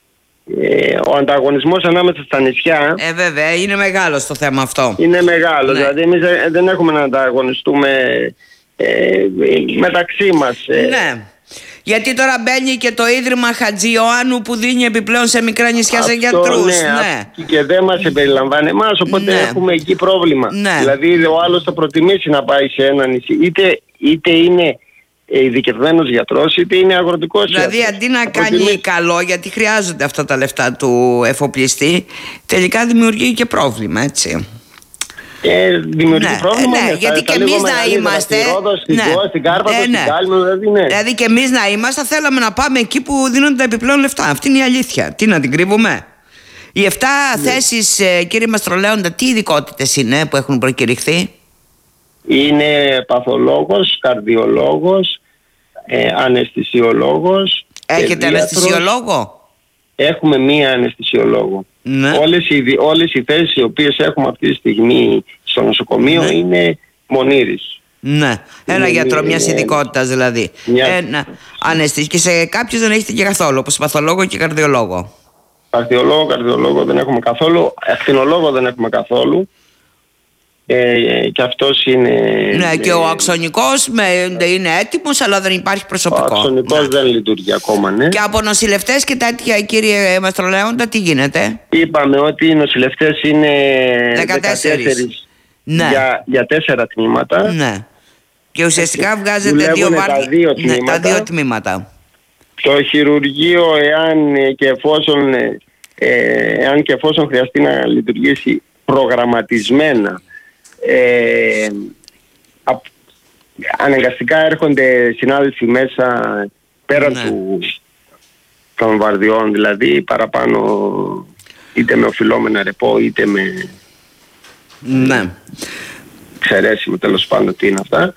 [SPEAKER 7] ε, ο ανταγωνισμός ανάμεσα στα νησιά
[SPEAKER 1] Ε, βέβαια, είναι μεγάλο το θέμα αυτό.
[SPEAKER 7] είναι μεγάλο.
[SPEAKER 1] Ναι.
[SPEAKER 7] Δηλαδή εμείς δεν έχουμε να ανταγωνιστούμε ε, μεταξύ μας. Ε.
[SPEAKER 1] Ναι. Γιατί τώρα μπαίνει και το Ίδρυμα Χατζη Ιωάννου που δίνει επιπλέον σε μικρά νησιά σε γιατρούς.
[SPEAKER 7] Ναι,
[SPEAKER 1] Ναι.
[SPEAKER 7] αυτό και δεν μας περιλαμβάνει εμάς, οπότε
[SPEAKER 1] Ναι.
[SPEAKER 7] έχουμε εκεί πρόβλημα.
[SPEAKER 1] Ναι.
[SPEAKER 7] Δηλαδή ο άλλος θα προτιμήσει να πάει σε ένα νησί, είτε, είτε είναι ειδικευμένος γιατρός, είτε είναι αγροτικός
[SPEAKER 1] Δηλαδή
[SPEAKER 7] γιατρός.
[SPEAKER 1] αντί να
[SPEAKER 7] Θα
[SPEAKER 1] κάνει
[SPEAKER 7] προτιμήσει.
[SPEAKER 1] καλό, γιατί χρειάζονται αυτά τα λεφτά του εφοπλιστή, τελικά δημιουργεί και πρόβλημα, έτσι.
[SPEAKER 7] Ε, δημιουργεί
[SPEAKER 1] Ναι,
[SPEAKER 7] πρόβλημα.
[SPEAKER 1] ναι,
[SPEAKER 7] ναι,
[SPEAKER 1] γιατί
[SPEAKER 7] στα-
[SPEAKER 1] και
[SPEAKER 7] στα
[SPEAKER 1] εμείς
[SPEAKER 7] λίγο
[SPEAKER 1] να
[SPEAKER 7] μεγαλύτερα,
[SPEAKER 1] είμαστε.
[SPEAKER 7] Στη Ρόδο, στην
[SPEAKER 1] Ναι.
[SPEAKER 7] Κο, στην Κάρπαθο,
[SPEAKER 1] Ε,
[SPEAKER 7] στην
[SPEAKER 1] ναι.
[SPEAKER 7] Κάλυμνο, δηλαδή ναι.
[SPEAKER 1] Δηλαδή και εμείς να είμαστε, θα θέλαμε να πάμε εκεί που δίνονται τα επιπλέον λεφτά. Αυτή είναι η αλήθεια. Τι να την κρύβουμε. Οι εφτά
[SPEAKER 7] Ναι.
[SPEAKER 1] θέσεις, ε, κύριε Μαστρολέοντα, τι ειδικότητες είναι που έχουν προκηρυχθεί?
[SPEAKER 7] Είναι παθολόγος, καρδιολόγος, ε, αναισθησιολόγος.
[SPEAKER 1] Έχετε
[SPEAKER 7] παιδίατρος.
[SPEAKER 1] αναισθησιολόγο?
[SPEAKER 7] Έχουμε μία αναισθησιολόγο.
[SPEAKER 1] Ναι.
[SPEAKER 7] Όλες, οι, δι- όλες οι θέσεις οι οποίες έχουμε αυτή τη στιγμή στο νοσοκομείο
[SPEAKER 1] Ναι.
[SPEAKER 7] είναι μονήρης.
[SPEAKER 1] Ναι, ένα
[SPEAKER 7] Είναι
[SPEAKER 1] γιατρό
[SPEAKER 7] μία-
[SPEAKER 1] μια ειδικότητα δηλαδή.
[SPEAKER 7] Μια-
[SPEAKER 1] Ένα αναισθησιολόγο. Και σε κάποιους δεν έχετε και καθόλου, όπως παθολόγο και καρδιολόγο.
[SPEAKER 7] Καρδιολόγο, καρδιολόγο δεν έχουμε καθόλου. Ακτινολόγο δεν έχουμε καθόλου. Ε, και αυτός είναι...
[SPEAKER 1] Ναι, και
[SPEAKER 7] ε,
[SPEAKER 1] ο αξονικός με, είναι έτοιμος, αλλά δεν υπάρχει
[SPEAKER 7] ο
[SPEAKER 1] προσωπικό.
[SPEAKER 7] αξονικός
[SPEAKER 1] Ναι.
[SPEAKER 7] δεν λειτουργεί ακόμα, ναι.
[SPEAKER 1] Και από νοσηλευτές και τέτοια, κύριε Μαστρολέοντα, τι γίνεται?
[SPEAKER 7] Είπαμε ότι οι νοσηλευτές είναι
[SPEAKER 1] δεκατέσσερις.
[SPEAKER 7] δεκατέσσερις
[SPEAKER 1] Ναι.
[SPEAKER 7] για, για τέσσερα τμήματα.
[SPEAKER 1] Ναι. Και ουσιαστικά βγάζετε δύο
[SPEAKER 7] δουλεύουνε τα
[SPEAKER 1] βάρδιες.
[SPEAKER 7] δύο
[SPEAKER 1] Ναι, τα
[SPEAKER 7] τμήματα.
[SPEAKER 1] δύο τμήματα.
[SPEAKER 7] Το χειρουργείο, εάν και εφόσον, ε, εάν και εφόσον χρειαστεί να λειτουργήσει προγραμματισμένα, ε, α, αναγκαστικά έρχονται συνάδελφοι μέσα πέραν
[SPEAKER 1] Ναι.
[SPEAKER 7] του, των βαρδιών, δηλαδή παραπάνω, είτε με οφειλόμενα ρεπό είτε με
[SPEAKER 1] Ναι.
[SPEAKER 7] εξαιρέσιμο, τέλος πάντων τι είναι αυτά,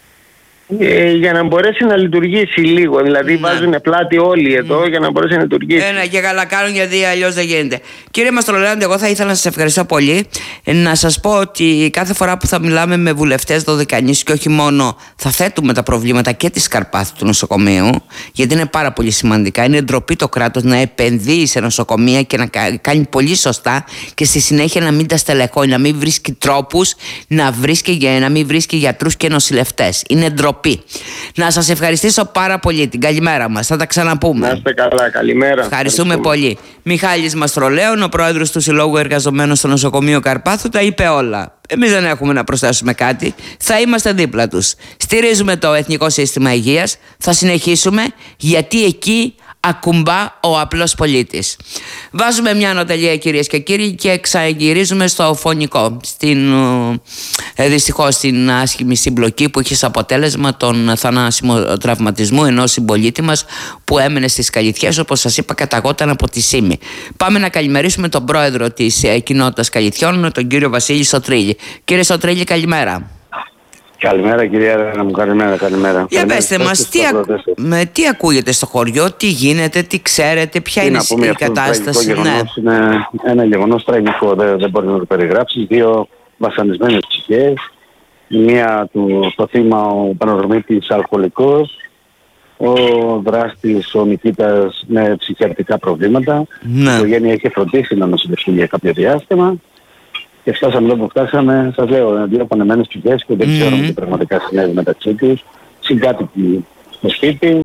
[SPEAKER 7] ε, για να μπορέσει να λειτουργήσει λίγο. Δηλαδή
[SPEAKER 1] Ναι.
[SPEAKER 7] βάζουν πλάτη όλοι εδώ για να μπορέσει να λειτουργήσει.
[SPEAKER 1] Ένα και καλά κάνουν, γιατί αλλιώς δεν γίνεται. Κύριε Μαστρολέοντα, εγώ θα ήθελα να σας ευχαριστώ πολύ. Ε, Να σας πω ότι κάθε φορά που θα μιλάμε με βουλευτές δωδεκανήσου και όχι μόνο, θα θέτουμε τα προβλήματα και της Καρπάθου του νοσοκομείου, γιατί είναι πάρα πολύ σημαντικά. Είναι ντροπή το κράτος να επενδύει σε νοσοκομεία και να κα- κάνει πολύ σωστά και στη συνέχεια να μην τα στελεχώνει, να μην βρίσκει τρόπους να, βρίσκει, για- να μην βρίσκει γιατρούς και νοσηλευτές. Είναι ντροπή. Να σας ευχαριστήσω πάρα πολύ. Την καλημέρα μας. Θα τα ξαναπούμε.
[SPEAKER 7] Να είστε καλά, καλημέρα.
[SPEAKER 1] Ευχαριστούμε πολύ. Μιχάλης Μαστρολέων, ο πρόεδρος του Συλλόγου Εργαζομένων στο Νοσοκομείο Καρπάθου, τα είπε όλα. Εμείς δεν έχουμε να προσθέσουμε κάτι. Θα είμαστε δίπλα τους. Στηρίζουμε το Εθνικό Σύστημα Υγείας. Θα συνεχίσουμε, γιατί εκεί ακουμπά ο απλός πολίτης. Βάζουμε μια ανωτελεία, κυρίες και κύριοι, και ξαναγυρίζουμε στο φωνικό. Στην, ε, δυστυχώς στην άσχημη συμπλοκή που είχε σαν αποτέλεσμα τον θανάσιμο τραυματισμό ενός συμπολίτη μας που έμενε στις Καλυθιές, όπως σας είπα, καταγόταν από τη Σύμη. Πάμε να καλημερίσουμε τον πρόεδρο της ε, κοινότητας Καλυθιών, τον κύριο Βασίλη Σωτρίλη. Κύριε Σωτρίλη, καλημέρα.
[SPEAKER 8] Καλημέρα κυρία Ρένα μου, καλημέρα, καλημέρα.
[SPEAKER 1] Για
[SPEAKER 8] Καλημέρα
[SPEAKER 1] πέστε
[SPEAKER 8] σας
[SPEAKER 1] μας,
[SPEAKER 8] και
[SPEAKER 1] τι,
[SPEAKER 8] στους
[SPEAKER 1] ακ...
[SPEAKER 8] ακροατές.
[SPEAKER 1] με, τι ακούγεται στο χωριό, τι γίνεται, τι ξέρετε, ποια
[SPEAKER 8] Τι
[SPEAKER 1] είναι
[SPEAKER 8] να πούμε,
[SPEAKER 1] η
[SPEAKER 8] αυτό το
[SPEAKER 1] κατάσταση?
[SPEAKER 8] τραγικό
[SPEAKER 1] Ναι.
[SPEAKER 8] γεγονός είναι ένα γεγονός τραγικό, δεν, δεν μπορεί να το περιγράψει. Δύο βασανισμένες ψυχές, η μία του, το θύμα ο Πανορμήτης αλκοολικός, ο δράστης ο Νικήτας με ψυχιατρικά προβλήματα.
[SPEAKER 1] Ναι.
[SPEAKER 8] Η οικογένεια είχε φροντίσει να νοσηλευτεί για κάποιο διάστημα. Και φτάσαμε εδώ που φτάσαμε, σας λέω, δύο πονεμένες ψυχές και δεν
[SPEAKER 1] Μμμ.
[SPEAKER 8] ξέρουμε τι πραγματικά συνέβη μεταξύ τους. Συγκάτοικοι στο σπίτι,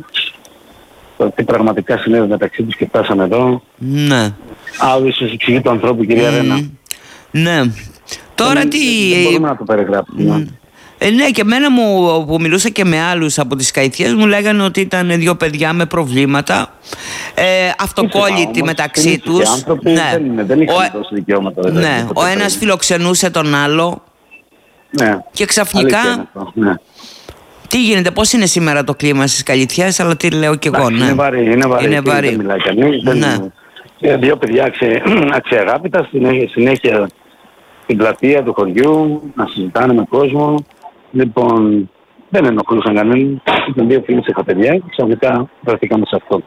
[SPEAKER 8] το τι πραγματικά συνέβη μεταξύ τους και φτάσαμε εδώ.
[SPEAKER 1] Ναι.
[SPEAKER 8] Άδυσος η ψυχή του ανθρώπου, κυρία Ρένα.
[SPEAKER 1] Ναι. Τώρα
[SPEAKER 8] Δεν-
[SPEAKER 1] τι...
[SPEAKER 8] Δεν μπορούμε να το περιγράψουμε.
[SPEAKER 1] Ε, ναι, και εμένα μου, που μιλούσα και με άλλους από τις Καϊθίες, μου λέγανε ότι ήταν δύο παιδιά με προβλήματα, ε, αυτοκόλλητοι
[SPEAKER 8] Όμως,
[SPEAKER 1] μεταξύ
[SPEAKER 8] φίλοι και
[SPEAKER 1] τους.
[SPEAKER 8] άνθρωποι δεν είναι, δεν είχαν
[SPEAKER 1] Ο-
[SPEAKER 8] δώσει δικαιώματα. δηλαδή,
[SPEAKER 1] ναι,
[SPEAKER 8] ποτέ
[SPEAKER 1] ο ένας
[SPEAKER 8] πριν.
[SPEAKER 1] φιλοξενούσε τον άλλο
[SPEAKER 8] Ναι.
[SPEAKER 1] και ξαφνικά...
[SPEAKER 8] Αλήθεια είναι αυτό, ναι.
[SPEAKER 1] Τι γίνεται, πώς είναι σήμερα το κλίμα στις Καλυθιές, αλλά τι λέω κι εγώ,
[SPEAKER 8] Εντάξει,
[SPEAKER 1] ναι.
[SPEAKER 8] Είναι βαρύ, είναι βαρύ.
[SPEAKER 1] Είναι
[SPEAKER 8] και
[SPEAKER 1] βαρύ.
[SPEAKER 8] Δεν μιλάει κανείς. δεν-
[SPEAKER 1] Ναι.
[SPEAKER 8] Ε, δύο παιδιά αξε, αξιαγάπητα, συνέχεια, συνέχεια στην πλατεία του χωριού, να συζητάνε με κόσμο. Λοιπόν, δεν ενοχλούσαν κανέναν. Ήταν δύο φίλοι σε παιδιά και ξαφνικά βρεθήκαμε σε αυτό.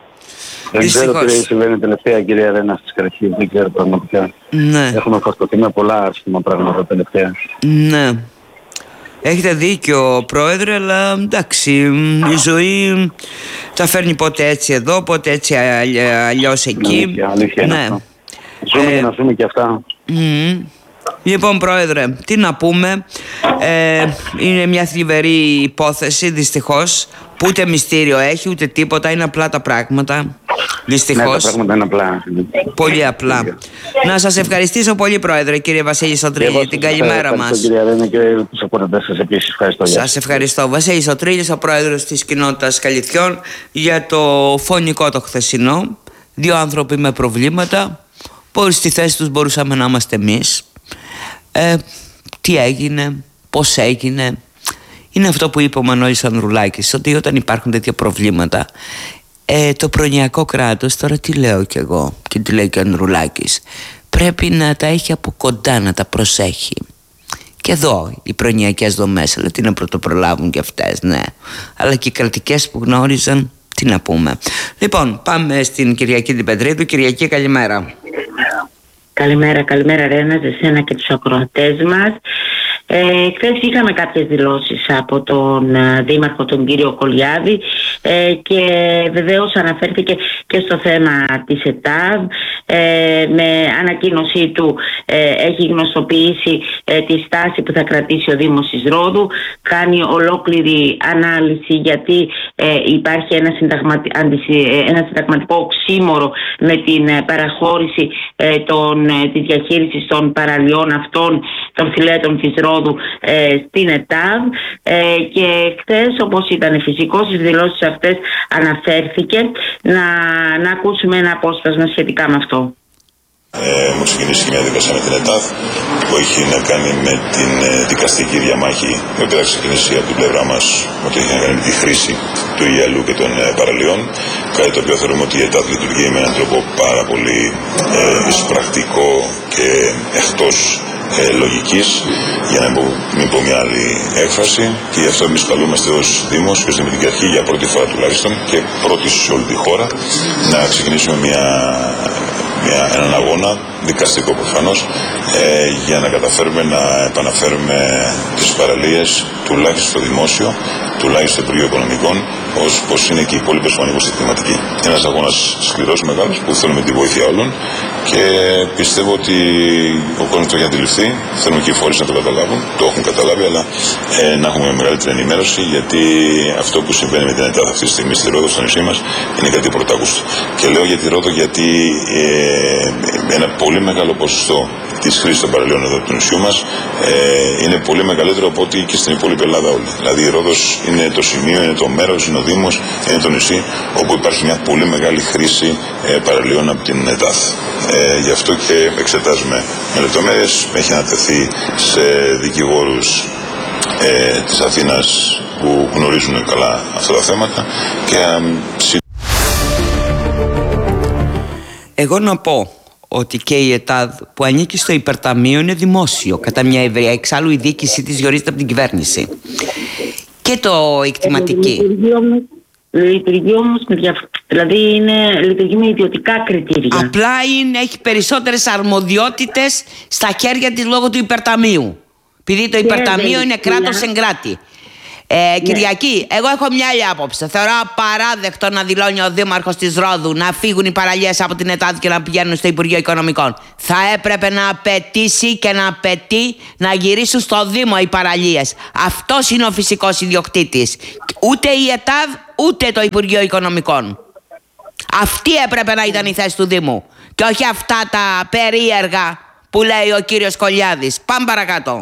[SPEAKER 8] Δεν ξέρω τι συμβαίνει τελευταία, κυρία Ρένα, στις Καρχίες. Δεν ξέρω πραγματικά.
[SPEAKER 1] Ναι.
[SPEAKER 8] Έχουμε φαστοθεί με πολλά άσχημα πράγματα τελευταία.
[SPEAKER 1] Ναι. Έχετε δίκιο, Πρόεδρε, αλλά εντάξει, η ζωή τα φέρνει πότε έτσι εδώ, πότε έτσι αλλιώς εκεί.
[SPEAKER 8] Αλήθεια, αλήθεια
[SPEAKER 1] ναι.
[SPEAKER 8] είναι αυτό. Ζούμε ε, και να ζούμε και αυτά.
[SPEAKER 1] Mm, λοιπόν, Πρόεδρε, τι να πούμε, ε, είναι μια θλιβερή υπόθεση, δυστυχώς, που ούτε μυστήριο έχει, ούτε τίποτα, είναι απλά τα πράγματα. Δυστυχώς.
[SPEAKER 8] Ναι, τα πράγματα είναι απλά.
[SPEAKER 1] Πολύ απλά. Να σας ευχαριστήσω πολύ, Πρόεδρε, κύριε Βασίλη Σωτρίλη, για την καλημέρα μας.
[SPEAKER 8] Ευχαριστώ, κύριε Ρένα, και τους απορραντές σας επίσης. Ευχαριστώ.
[SPEAKER 1] Σας ευχαριστώ. Βασίλης Σωτρίλης, ο Πρόεδρος της Κοινότητας Καλυθιών, για το φωνικό το χθεσινό. Δύο άνθρωποι με προβλήματα, που στη θέση τους μπορούσαμε να είμαστε εμείς. Ε, τι έγινε, πώς έγινε. Είναι αυτό που είπε ο Μανώλης Ανδρουλάκης, ότι όταν υπάρχουν τέτοια προβλήματα, ε, το προνοιακό κράτος, τώρα τι λέω κι εγώ και τι λέει και ο Ανδρουλάκης, πρέπει να τα έχει από κοντά, να τα προσέχει. Και εδώ οι προνοιακές δομές, αλλά τι να πρωτοπρολάβουν κι αυτές, ναι. Αλλά και οι κρατικές που γνώριζαν, τι να πούμε. Λοιπόν, πάμε στην Κυριακή την Πετρίδου. Κυριακή, καλημέρα.
[SPEAKER 9] Καλημέρα, καλημέρα Ρένα, σε σένα και τους ακροατές μας. Ε, χθες είχαμε κάποιες δηλώσεις από τον ε, Δήμαρχο, τον κύριο Κολιάδη, ε, και βεβαίως αναφέρθηκε και στο θέμα της ΕΤΑΒ. Ε, με ανακοίνωσή του ε, έχει γνωστοποιήσει ε, τη στάση που θα κρατήσει ο Δήμος της Ρόδου. Κάνει ολόκληρη ανάλυση, γιατί ε, υπάρχει ένα, συνταγματι... ένα συνταγματικό οξύμορο με την ε, παραχώρηση ε, των, ε, της διαχείρισης των παραλιών αυτών, των φυλέτων της Ρόδου ε, στην ΕΤΑΒ, ε, και χθες, όπως ήταν φυσικό, στις δηλώσεις αυτές αναφέρθηκε. Να, να ακούσουμε ένα απόσπασμα σχετικά με αυτό.
[SPEAKER 10] Ε, μου ξεκινήσει και μια δικασία με την ΕΤΑΒ που έχει να κάνει με την ε, δικαστική διαμάχη, η οποία θα ξεκινήσει από την πλευρά μας, ότι έχει να κάνει με τη χρήση του Ιαλού και των ε, παραλιών. Κάτι το οποίο θεωρούμε ότι η ΕΤΑΒ λειτουργεί με έναν τρόπο πάρα πολύ ε, εισπρακτικό και εκτός ε, λογικής, για να μην πω μια άλλη έκφραση, και γι' αυτό εμείς καλούμαστε ως Δήμος και ως Δημοτική Αρχή για πρώτη φορά τουλάχιστον και πρώτη σε όλη τη χώρα να ξεκινήσουμε μια, μια, έναν αγώνα δικαστικό προφανώς, ε, για να καταφέρουμε να επαναφέρουμε τις παραλίες τουλάχιστον στο δημόσιο, τουλάχιστον στο Υπουργείο Οικονομικών, όπως είναι και οι υπόλοιπες πανεπιστημιακοί. Ένας αγώνας σκληρός, μεγάλος, που θέλουμε τη βοήθεια όλων, και πιστεύω ότι ο κόσμος το έχει αντιληφθεί. Θέλουμε και οι φορείς να το καταλάβουν, το έχουν καταλάβει, αλλά ε, να έχουμε μεγαλύτερη ενημέρωση, γιατί αυτό που συμβαίνει με την ΕΤΑΒ αυτή τη στιγμή στη Ρόδο, στο νησί μας, είναι κάτι πρωτάκουστο. Και λέω για τη Ρόδο γιατί ε, ένα πολύ μεγάλο ποσοστό της χρήσης των παραλίων εδώ του νησιού μας ε, είναι πολύ μεγαλύτερο από ό,τι και στην υπόλοιπη Ελλάδα όλη. Δηλαδή η Ρόδος είναι το σημείο, είναι το μέρος, είναι ο Δήμος, είναι το νησί όπου υπάρχει μια πολύ μεγάλη χρήση ε, παραλίων από την ΕΤΑΒ. Ε, γι' αυτό και εξετάζουμε με λεπτομέρειες. Έχει ανατεθεί σε δικηγόρους ε, της Αθήνας που γνωρίζουν καλά αυτά τα θέματα και ε,
[SPEAKER 1] εγώ να πω ότι και η ΕΤΑΔ που ανήκει στο υπερταμείο είναι δημόσιο κατά μια ευρεία. Εξάλλου η διοίκησή της διορίζεται από την κυβέρνηση. Και το εκτιματική.
[SPEAKER 9] Λειτουργεί όμως με δια... δηλαδή είναι, λειτουργεί με ιδιωτικά κριτήρια.
[SPEAKER 1] Απλά είναι, έχει περισσότερες αρμοδιότητες στα χέρια της λόγω του υπερταμείου. Επειδή το υπερταμείο είναι κράτος εν κράτη. Ε, ναι. Κυριακή, εγώ έχω μια άλλη άποψη. Θεωρώ απαράδεκτο να δηλώνει ο Δήμαρχος της Ρόδου να φύγουν οι παραλίες από την ΕΤΑΔ και να πηγαίνουν στο Υπουργείο Οικονομικών. Θα έπρεπε να απαιτήσει και να απαιτεί να γυρίσουν στο Δήμο οι παραλίες. Αυτός είναι ο φυσικός ιδιοκτήτης. Ούτε η ΕΤΑΔ ούτε το Υπουργείο Οικονομικών. Αυτή έπρεπε να ήταν η θέση του Δήμου. Και όχι αυτά τα περίεργα που λέει ο κύριος Κολιάδης. Πάμε παρακάτω.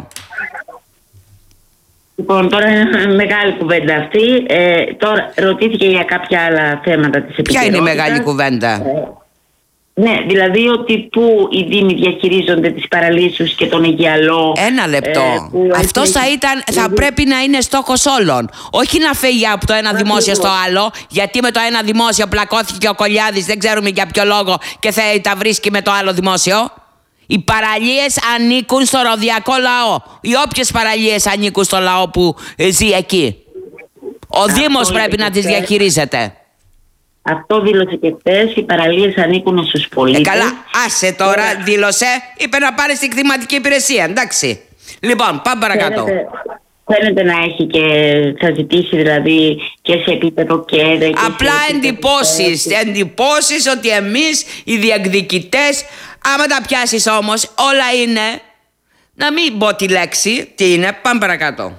[SPEAKER 9] Λοιπόν, τώρα είναι μεγάλη κουβέντα αυτή. Ε, τώρα ρωτήθηκε για κάποια άλλα θέματα της επικαιρότητας.
[SPEAKER 1] Ποια είναι η μεγάλη κουβέντα?
[SPEAKER 9] Ναι, δηλαδή ότι που οι δήμοι διαχειρίζονται τις παραλίες τους και τον Αιγιαλό.
[SPEAKER 1] Ένα λεπτό. Ε, αυτός θα, ήταν, θα πρέπει να είναι στόχος όλων. Όχι να φύγει από το ένα δημόσιο στο άλλο, γιατί με το ένα δημόσιο πλακώθηκε ο Κολιάδης, δεν ξέρουμε για ποιο λόγο, και θα τα βρίσκει με το άλλο δημόσιο. Οι παραλίες ανήκουν στο ροδιακό λαό. Οι όποιες παραλίες ανήκουν στο λαό που ζει εκεί. Ο Αυτό Δήμος πρέπει να τις διαχειρίζεται.
[SPEAKER 9] Αυτό δήλωσε και χθες, οι παραλίες ανήκουν στους πολίτες.
[SPEAKER 1] Ε, καλά, άσε τώρα, τώρα, δήλωσε, είπε να πάρει στην κτηματική υπηρεσία, εντάξει. Λοιπόν, πάμε παρακάτω. Φαίνεται,
[SPEAKER 9] φαίνεται να έχει και, θα ζητήσει δηλαδή και σε επίπεδο ΚΕΔΕ.
[SPEAKER 1] Απλά εντυπώσεις, εντυπώσεις ότι εμείς οι διεκδικητές, άμα τα πιάσεις όμως, όλα είναι, να μην πω τη λέξη, τι είναι, πάμε παρακάτω.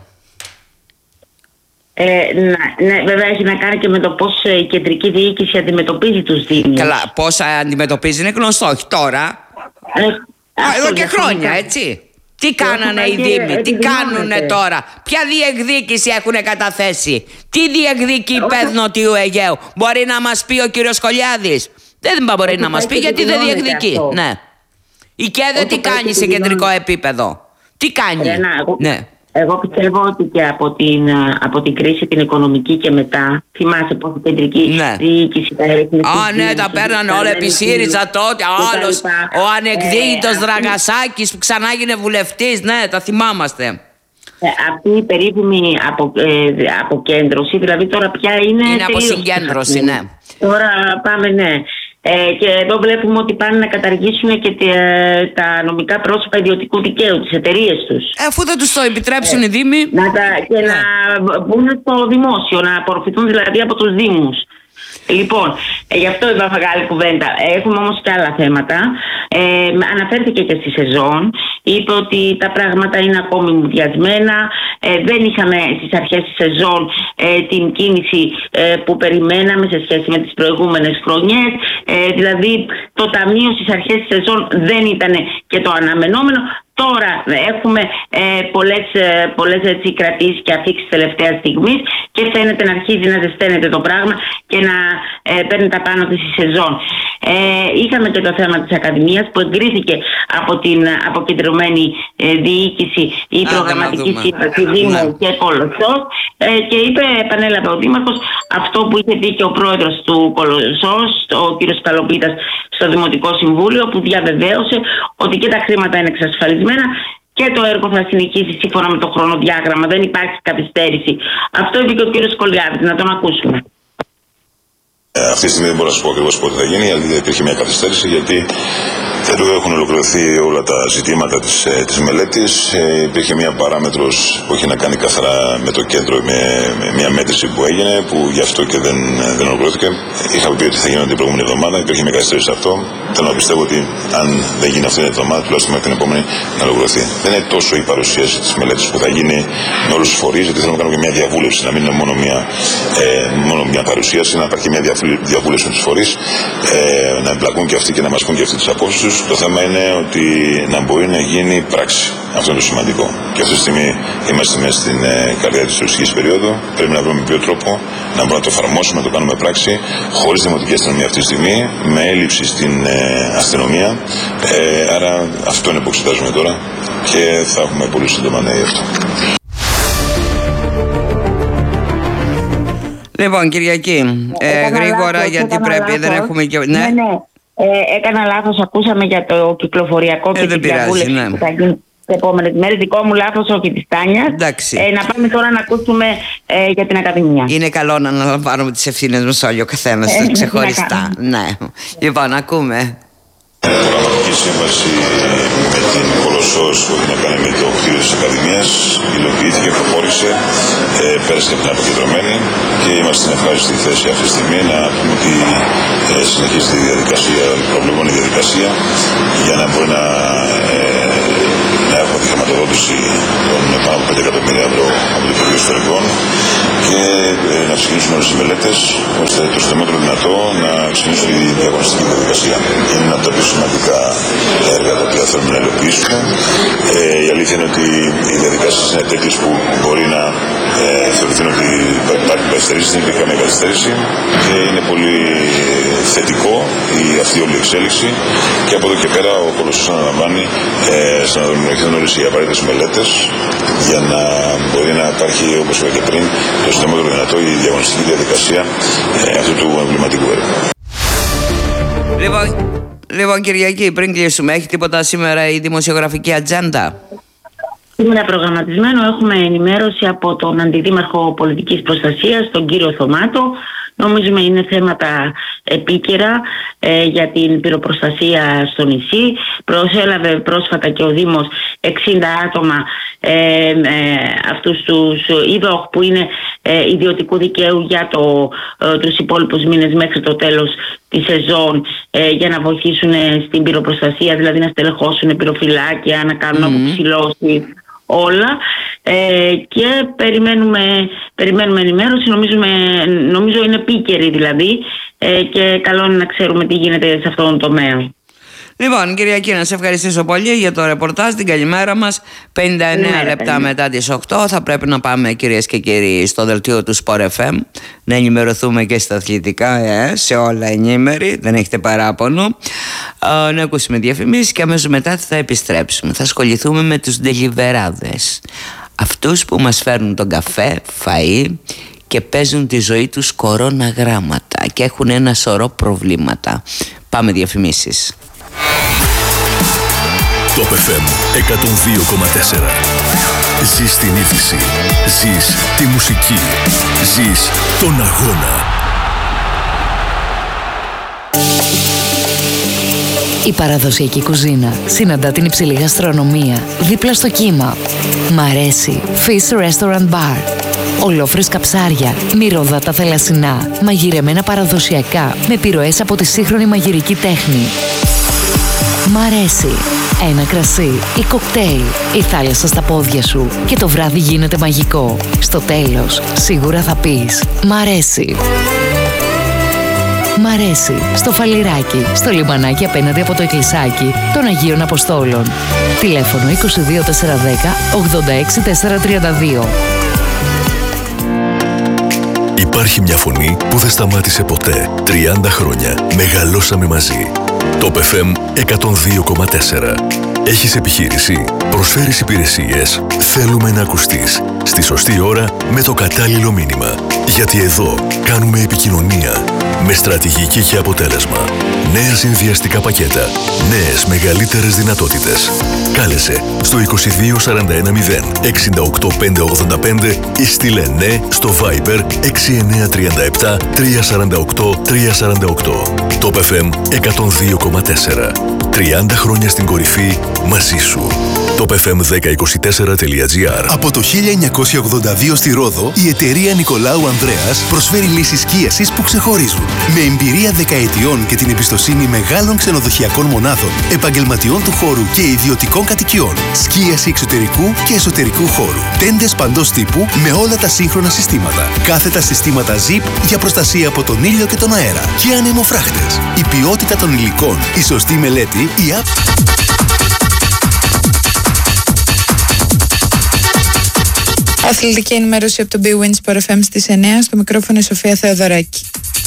[SPEAKER 9] Ε, ναι, ναι, βέβαια έχει να κάνει και με το πώς η κεντρική διοίκηση αντιμετωπίζει τους δήμους.
[SPEAKER 1] Καλά, πώς αντιμετωπίζει είναι γνωστό, όχι τώρα. Ε, Εδώ και χρόνια, έτσι. Τι κάνανε οι δήμοι, τι κάνουνε τώρα, ποια διεκδίκηση έχουνε καταθέσει, τι διεκδικεί η ΠΕΔ Νοτιού Αιγαίου. Μπορεί να μας πει ο κύριος Κολιάδης? Δεν μπορεί να μας πει, γιατί δεν διεκδικεί. Ναι. Η ΚΕΔΕ τι κάνει σε κεντρικό επίπεδο? Τι κάνει? Ναι.
[SPEAKER 9] Εγώ πιστεύω ότι και από την, από την κρίση την οικονομική και μετά, θυμάσαι πως η κεντρική ναι. διοίκηση τα έριχνε.
[SPEAKER 1] Α, ναι, τα παίρνανε όλα επί ΣΥΡΙΖΑ τότε. Άλλος, ο ανεκδίκητος ε, Δραγασάκης που ξανά έγινε βουλευτής, ναι, τα θυμάμαστε.
[SPEAKER 9] Ε, αυτή η περίφημη απο, ε, αποκέντρωση, δηλαδή τώρα πια είναι.
[SPEAKER 1] Είναι αποσυγκέντρωση, ναι.
[SPEAKER 9] Τώρα πάμε, ναι. Ε, και εδώ βλέπουμε ότι πάνε να καταργήσουν και τε, τα νομικά πρόσωπα ιδιωτικού δικαίου, τις εταιρείες τους.
[SPEAKER 1] Ε, αφού δεν τους το επιτρέψουν ε, οι δήμοι.
[SPEAKER 9] Να τα, και ναι. να μπουν στο δημόσιο, να απορροφηθούν δηλαδή από τους δήμους. Λοιπόν, ε, γι' αυτό είπα μεγάλη κουβέντα. Έχουμε όμως και άλλα θέματα. Ε, αναφέρθηκε και στη σεζόν. Είπε ότι τα πράγματα είναι ακόμη μουδιασμένα. Ε, δεν είχαμε στις αρχές της σεζόν ε, την κίνηση ε, που περιμέναμε σε σχέση με τις προηγούμενες χρονιές. Ε, δηλαδή το ταμείο στις αρχές της σεζόν δεν ήταν και το αναμενόμενο. Τώρα έχουμε ε, πολλές, ε, πολλές έτσι, κρατήσεις και αφήξεις τελευταία στιγμής και φαίνεται να αρχίζει να ζεσταίνεται το πράγμα και να ε, παίρνει τα πάνω της η σεζόν. Ε, είχαμε και το θέμα της Ακαδημίας που εγκρίθηκε από την αποκεντρωμένη ε, διοίκηση η Α, προγραμματική σύμβαση Δήμου ναι. και Κολοσσός ε, και είπε, επανέλαβε ο Δήμαρχος, αυτό που είχε πει και ο πρόεδρος του Κολοσσός, ο κ. Καλοπίτας, στο Δημοτικό Συμβούλιο, που διαβεβαίωσε ότι και τα χρήματα είναι εξασφαλισμένα και το έργο θα συνεχίσει σύμφωνα με το χρονοδιάγραμμα. Δεν υπάρχει καθυστέρηση. Αυτό είπε και ο κ. Κολιάδης. Να τον ακούσουμε.
[SPEAKER 10] Ε, αυτή τη στιγμή δεν μπορώ να σα πω ακριβώς πότε θα γίνει, αλλά υπήρχε μια καθυστέρηση γιατί εδώ έχουν ολοκληρωθεί όλα τα ζητήματα της, ε, της μελέτης. Ε, υπήρχε μια παράμετρος που είχε να κάνει καθαρά με το κέντρο, με, με μια μέτρηση που έγινε, που γι' αυτό και δεν, δεν ολοκληρώθηκε. Είχα πει ότι θα γίνονται την προηγούμενη εβδομάδα, υπήρχε μια καθυστέρηση σε αυτό. Θέλω να πιστεύω ότι αν δεν γίνει αυτή την εβδομάδα, τουλάχιστον μέχρι την επόμενη να ολοκληρωθεί. Δεν είναι τόσο η παρουσίαση της μελέτης που θα γίνει με όλους τους φορείς, γιατί θέλω να κάνω και μια διαβούλευση, να μην είναι μόνο μια, ε, μόνο μια παρουσίαση, να υπάρχει μια διαβούλευση με τους φορείς, ε, να εμπλακούν και αυτοί και να μας πούν και αυτοί τις απόψεις τους. Το θέμα είναι ότι να μπορεί να γίνει πράξη. Αυτό είναι το σημαντικό. Και αυτή τη στιγμή είμαστε μέσα στην ε, καρδιά της τουριστικής περίοδου. Πρέπει να βρούμε με ποιο τρόπο να μπορούμε να το εφαρμόσουμε, να το κάνουμε πράξη, χωρίς δημοτική αστυνομία αυτή τη στιγμή, με έλλειψη στην ε, αστυνομία. Ε, άρα αυτό είναι που εξετάζουμε τώρα και θα έχουμε πολύ σύντομα νέα γι' αυτό.
[SPEAKER 1] Λοιπόν, Κυριακή, ε, γρήγορα λάθος, γιατί πρέπει, λάθος. δεν έχουμε και... Ναι,
[SPEAKER 9] ναι, ναι. Ε, έκανα λάθος, ακούσαμε για το κυκλοφοριακό ε, και την διαβούλευση ναι. που θα γίνει τις επόμενες μέρες. Δικό μου λάθος, όχι της Τάνιας. Ε, να πάμε τώρα να ακούσουμε ε, για την Ακαδημία.
[SPEAKER 1] Είναι καλό να αναλαμβάνουμε τις ευθύνες μας όλοι ο καθένας ε, ξεχωριστά. Ναι. Λοιπόν, ακούμε.
[SPEAKER 10] Προγραμματική σύμβαση με την Κολοσσός που έχει να κάνει με το κτίριο της Ακαδημίας υλοποιήθηκε, προχώρησε, ε, πέρασε από την αποκεντρωμένη και είμαστε στην ευχάριστη θέση αυτή τη στιγμή να πούμε ότι ε, συνεχίζεται η διαδικασία, η προβλεπόμενη διαδικασία για να μπορεί να, ε, να έχουμε τη χρηματοδότηση των πάνω από πέντε εκατομμύρια ευρώ από το Υπουργείο Ιστορικών και ε, να ξεκινήσουν όλες τις μελέτες, ώστε το συντομότερο δυνατό να ξεκινήσουν τη διαγωνιστική διαδικασία. Είναι ένα από τα πιο σημαντικά έργα τα οποία θέλουμε να υλοποιήσουμε. Ε, η αλήθεια είναι ότι οι διαδικασίες είναι τέτοιες που μπορεί να ε, θεωρηθούν ότι υπάρχει καθυστέρηση, δεν υπήρχε καμία καθυστέρηση και είναι πολύ θετικό η, αυτή όλη η εξέλιξη και από εδώ και πέρα ο Κολοσσός αναλαμβάνει ε, να δημιουργηθούν όλες οι απαραίτητες μελέτες για να μπορεί να υπάρχει, όπως είπα και πριν, το συντομότερο δυνατό η διαγωνιστική διαδικασία ε, αυτού του εμβληματικού έργου.
[SPEAKER 1] Λοιπόν, λοιπόν, Κυριακή, πριν κλείσουμε, έχει τίποτα σήμερα η δημοσιογραφική ατζέντα?
[SPEAKER 9] Σήμερα προγραμματισμένο έχουμε ενημέρωση από τον Αντιδήμαρχο Πολιτικής Προστασίας, τον κύριο Θωμάτο. Νομίζουμε είναι θέματα επίκαιρα ε, για την πυροπροστασία στο νησί. Προσέλαβε πρόσφατα και ο Δήμος εξήντα άτομα, ε, ε, αυτούς τους ΙΔΟΧ που είναι ε, ιδιωτικού δικαίου για το, ε, τους υπόλοιπους μήνες μέχρι το τέλος της σεζόν, ε, για να βοηθήσουν στην πυροπροστασία, δηλαδή να στελεχώσουν πυροφυλάκια, να κάνουν mm-hmm. αποψηλώσεις, όλα, ε, και περιμένουμε, περιμένουμε ενημέρωση. Νομίζουμε, νομίζω είναι επίκαιρη δηλαδή, ε, και καλό είναι να ξέρουμε τι γίνεται σε αυτόν τον τομέα. Λοιπόν, Κυριακή, να σε ευχαριστήσω πολύ για το ρεπορτάζ. Την καλημέρα μας. πενήντα εννέα λεπτά πέντε. Μετά τις οκτώ θα πρέπει να πάμε, κυρίες και κύριοι, στο δελτίο του Sport εφ εμ να ενημερωθούμε και στα αθλητικά, ε, σε όλα ενήμεροι, δεν έχετε παράπονο, ε, να ακούσουμε διαφημίσεις και αμέσως μετά θα επιστρέψουμε. Θα ασχοληθούμε με τους ντελιβεράδες, αυτούς που μας φέρνουν τον καφέ, φαΐ και παίζουν τη ζωή τους κορώνα γράμματα και έχουν ένα σωρό προβλήματα. Πάμε διαφημίσεις.
[SPEAKER 3] Top εφ εμ εκατόν δύο κόμμα τέσσερα. Ζεις την είδηση. Ζεις τη μουσική. Ζεις τον αγώνα.
[SPEAKER 4] Η παραδοσιακή κουζίνα συναντά την υψηλή γαστρονομία δίπλα στο κύμα. Μ' αρέσει Fish Restaurant Bar. Ολόφρεσκα ψάρια, μυρωδάτα θαλασσινά, μαγειρεμένα παραδοσιακά με επιρροές από τη σύγχρονη μαγειρική τέχνη. Μ' αρέσει. Ένα κρασί ή κοκτέιλ, η θάλασσα στα πόδια σου και το βράδυ γίνεται μαγικό. Στο τέλος, σίγουρα θα πεις «Μ' αρέσει». Μ' αρέσει. Στο Φαλιράκι, στο λιμανάκι απέναντι από το εκκλησάκι των Αγίων Αποστόλων. Τηλέφωνο είκοσι δύο τετρακόσια δέκα ογδόντα έξι τετρακόσια τριάντα δύο.
[SPEAKER 3] Υπάρχει μια φωνή που δεν σταμάτησε ποτέ. τριάντα χρόνια μεγαλώσαμε μαζί. Top εφ εμ εκατόν δύο κόμμα τέσσερα. Έχεις επιχείρηση, προσφέρεις υπηρεσίες, θέλουμε να ακουστείς στη σωστή ώρα με το κατάλληλο μήνυμα. Γιατί εδώ κάνουμε επικοινωνία με στρατηγική και αποτέλεσμα. Νέα συνδυαστικά πακέτα, νέες μεγαλύτερες δυνατότητες. Κάλεσε στο είκοσι δύο σαράντα ένα μηδέν εξήντα οκτώ πεντακόσια ογδόντα πέντε ή στείλε ναι στο Viber έξι εννιά τρία επτά τρία τέσσερα οκτώ τρία τέσσερα οκτώ. Top εφ εμ εκατόν δύο κόμμα τέσσερα. τριάντα χρόνια στην κορυφή μαζί σου. top εφ εμ δέκα είκοσι τέσσερα τελεία τζι άρ.
[SPEAKER 11] Από το χίλια εννιακόσια ογδόντα δύο στη Ρόδο, η εταιρεία Νικολάου Ανδρέας προσφέρει λύσεις σκίασης που ξεχωρίζουν. Με εμπειρία δεκαετιών και την εμπιστοσύνη μεγάλων ξενοδοχειακών μονάδων, επαγγελματιών του χώρου και ιδιωτικών κατοικιών. Σκίαση εξωτερικού και εσωτερικού χώρου. Τέντες παντός τύπου με όλα τα σύγχρονα συστήματα. Κάθετα συστήματα Zip για προστασία από τον ήλιο και τον αέρα. Και ανεμοφράχτες. Η ποιότητα των υλικών, η σωστή μελέτη, η app.
[SPEAKER 12] Αθλητική ενημέρωση από το Bwin Sport εφ εμ στις εννέα, στο μικρόφωνο η Σοφία Θεοδωράκη.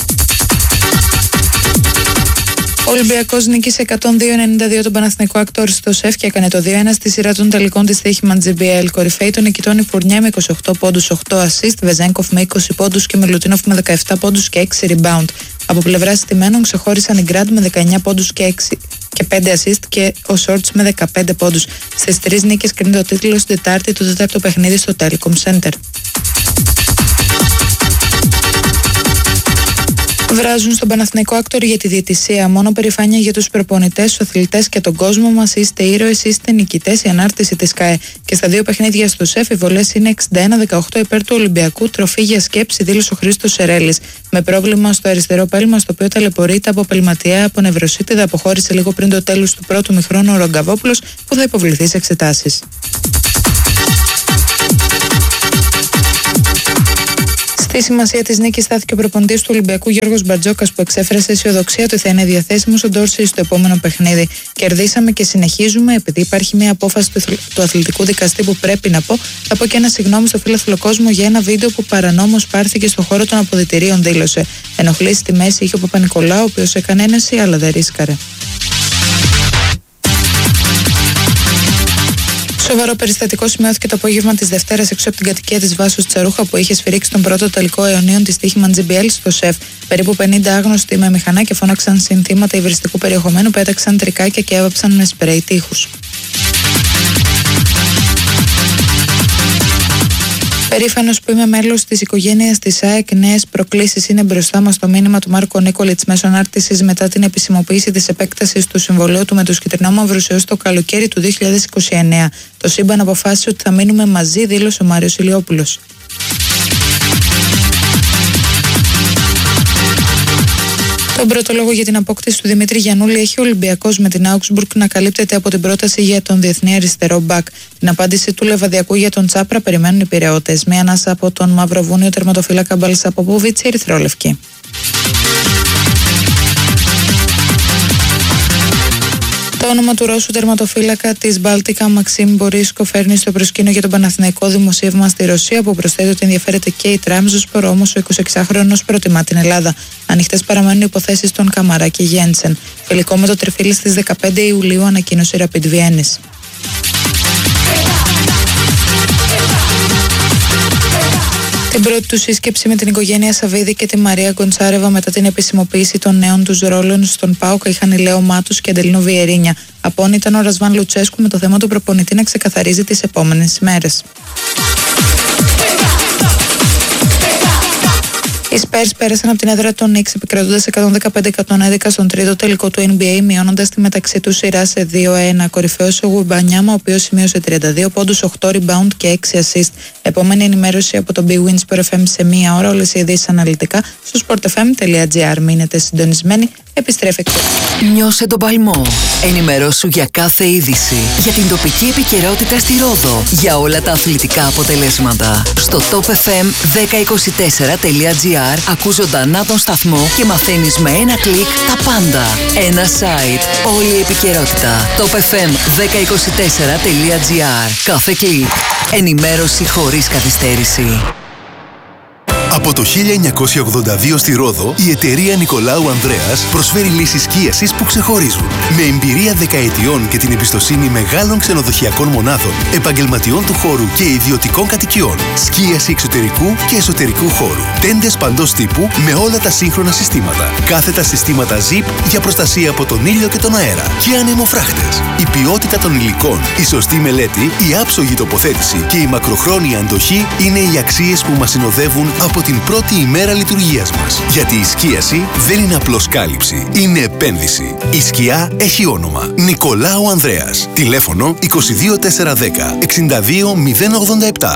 [SPEAKER 12] Ο Ολυμπιακός νίκησε εκατόν δύο ενενήντα δύο τον Παναθηναϊκό Ακτόρ στο ΣΕΦ και έκανε το δύο ένα στη σειρά των τελικών της Τύχημαν τζι μπι ελ. Κορυφαίοι των νικητών η Φουρνιά με είκοσι οκτώ πόντους, οκτώ assist, Βεζένκοφ με είκοσι πόντους και Μιλουτίνοφ με δεκαεπτά πόντους και έξι rebound. Από πλευράς στημένων ξεχώρισαν οι Γκραντ με δεκαεννιά πόντους και, έξι, και πέντε assist και ο Σόρτς με δεκαπέντε πόντους. Στις τρεις νίκες κρίνει το τίτλο στην Τετάρτη του τέταρτο παιχνίδι στο Telecom Center. Βράζουν στον Παναθηναϊκό Άκτορ για τη διαιτησία. Μόνο περηφάνεια για τους προπονητές, τους αθλητές και τον κόσμο μας. Είστε ήρωες, είστε νικητές. Η ανάρτηση της ΚΑΕ. Και στα δύο παιχνίδια στο ΣΕΦ οι βολές είναι εξήντα ένα δεκαοκτώ υπέρ του Ολυμπιακού. Τροφή για σκέψη, δήλωσε ο Χρήστος Σερέλης. Με πρόβλημα στο αριστερό πέλμα, στο οποίο ταλαιπωρείται από πελματιαία από νευροσίτιδα, αποχώρησε λίγο πριν το τέλος του πρώτου μηχρόνου ο Ρογκαβόπουλος, που θα υποβληθεί σε Στη σημασία της νίκης στάθηκε ο προπονητής του Ολυμπιακού Γιώργος Μπατζόκας, που εξέφρασε αισιοδοξία ότι θα είναι διαθέσιμος ο Ντόρσεϊ στο επόμενο παιχνίδι. Κερδίσαμε και συνεχίζουμε. Επειδή υπάρχει μια απόφαση του αθλητικού δικαστή που πρέπει να πω, θα πω και ένα συγγνώμη στο φίλαθλο κόσμο για ένα βίντεο που παρανόμως πάρθηκε στο χώρο των αποδυτηρίων, δήλωσε. Ενοχλήσει στη μέση είχε ο Παπα-Νικολάου, ο οποίος έκανε ένεση αλλά δεν ρίσκαρε. Σοβαρό περιστατικό σημειώθηκε το απόγευμα της Δευτέρας έξω από την κατοικία της Βάσος Τσαρούχα, που είχε σφυρίξει τον πρώτο τελικό αιωνίων της στοίχημαν τζι μπι ελ στο ΣΕΦ. Περίπου πενήντα άγνωστοι με μηχανά και φώναξαν συνθήματα υβριστικού περιεχομένου, πέταξαν τρικάκια και έβαψαν με σπρέι τείχους. Περήφανος που είμαι μέλος της οικογένειας της ΑΕΚ, νέες προκλήσεις είναι μπροστά μας, το μήνυμα του Μάρκο Νίκολιτς μέσω ανάρτησης μετά την επισημοποίηση της επέκτασης του συμβολαίου του με τους κυτρινόμαυρους έως το καλοκαίρι του δύο χιλιάδες είκοσι εννέα. Το σύμπαν αποφάσισε ότι θα μείνουμε μαζί, δήλωσε ο Μάριος Ηλιόπουλος. Τον πρώτο λόγο για την απόκτηση του Δημήτρη Γιαννούλη έχει ο Ολυμπιακός, με την Augsburg να καλύπτεται από την πρόταση για τον διεθνή αριστερό μπακ. Την απάντηση του Λεβαδιακού για τον Τσάπρα περιμένουν οι Πειραιώτες. Μία ανάσα από τον Μαυροβούνιο τερματοφύλακα Μπαλσαποπόβιτς, η ερυθρόλευκη. Το όνομα του Ρώσου τερματοφύλακα της Μπάλτικα Μαξίμ Μπορίσκο φέρνει στο προσκήνιο για τον Παναθηναϊκό δημοσίευμα στη Ρωσία, που προσθέτει ότι ενδιαφέρεται και η Τραμζονσπορ, όμως ο εικοσιεξάχρονος προτιμά την Ελλάδα. Ανοιχτές παραμένουν οι υποθέσεις των Καμαρά και Γέντσεν. Φιλικό με το Τριφύλι στις δεκαπέντε Ιουλίου, ανακοίνωσε η Rapid Βιέννης. Την πρώτη του σύσκεψη με την οικογένεια Σαββίδη και τη Μαρία Γκοντσάρεβα μετά την επισημοποίηση των νέων τους ρόλων στον ΠΑΟΚ είχαν η Λέο Μάτους και Αντελίνο Βιερίνια. Απόν ήταν ο Ρασβάν Λουτσέσκου, με το θέμα του προπονητή να ξεκαθαρίζει τις επόμενες ημέρες. Οι Spurs πέρασαν από την έδρα των Knicks επικρατώντας εκατόν δεκαπέντε εκατόν έντεκα στον τρίτο τελικό του εν μπι έι, μειώνοντας τη μεταξύ τους σειρά σε δύο ένα. Κορυφαίος ο Γουμπανιάμα, ο οποίος σημείωσε τριάντα δύο πόντους, οκτώ rebound και έξι assist. Επόμενη ενημέρωση από το Big Win Sport εφ εμ σε μία ώρα. Όλες οι ειδήσεις αναλυτικά στο sport f m τελεία g r. Μείνετε συντονισμένοι. Επιστρέφει.
[SPEAKER 4] Νιώσε τον παλμό. Ενημερώσου για κάθε είδηση. Για την τοπική επικαιρότητα στη Ρόδο. Για όλα τα αθλητικά αποτελέσματα. Στο top f m δέκα είκοσι τέσσερα τελεία τζι αρ ακούς ζωντανά τον σταθμό και μαθαίνεις με ένα κλικ τα πάντα. Ένα site. Όλη η επικαιρότητα. top f m δέκα είκοσι τέσσερα τελεία τζι αρ. Κάθε κλικ. Ενημέρωση χωρίς καθυστέρηση.
[SPEAKER 11] Από το χίλια εννιακόσια ογδόντα δύο στη Ρόδο, η εταιρεία Νικολάου Ανδρέας προσφέρει λύσεις σκίασης που ξεχωρίζουν. Με εμπειρία δεκαετιών και την εμπιστοσύνη μεγάλων ξενοδοχειακών μονάδων, επαγγελματιών του χώρου και ιδιωτικών κατοικιών. Σκίαση εξωτερικού και εσωτερικού χώρου. Τέντες παντός τύπου με όλα τα σύγχρονα συστήματα. Κάθετα συστήματα ζιπ για προστασία από τον ήλιο και τον αέρα. Και ανεμοφράχτες. Η ποιότητα των υλικών, η σωστή μελέτη, η άψογη τοποθέτηση και η μακροχρόνια αντοχή είναι οι αξίες που μας συνοδεύουν από την πρώτη ημέρα λειτουργίας μας. Γιατί η σκίαση δεν είναι απλώς κάλυψη, είναι επένδυση. Η σκιά έχει όνομα. Νικολάου Ανδρέας. Τηλέφωνο είκοσι δύο τετρακόσια δέκα εξήντα δύο μηδέν ογδόντα επτά.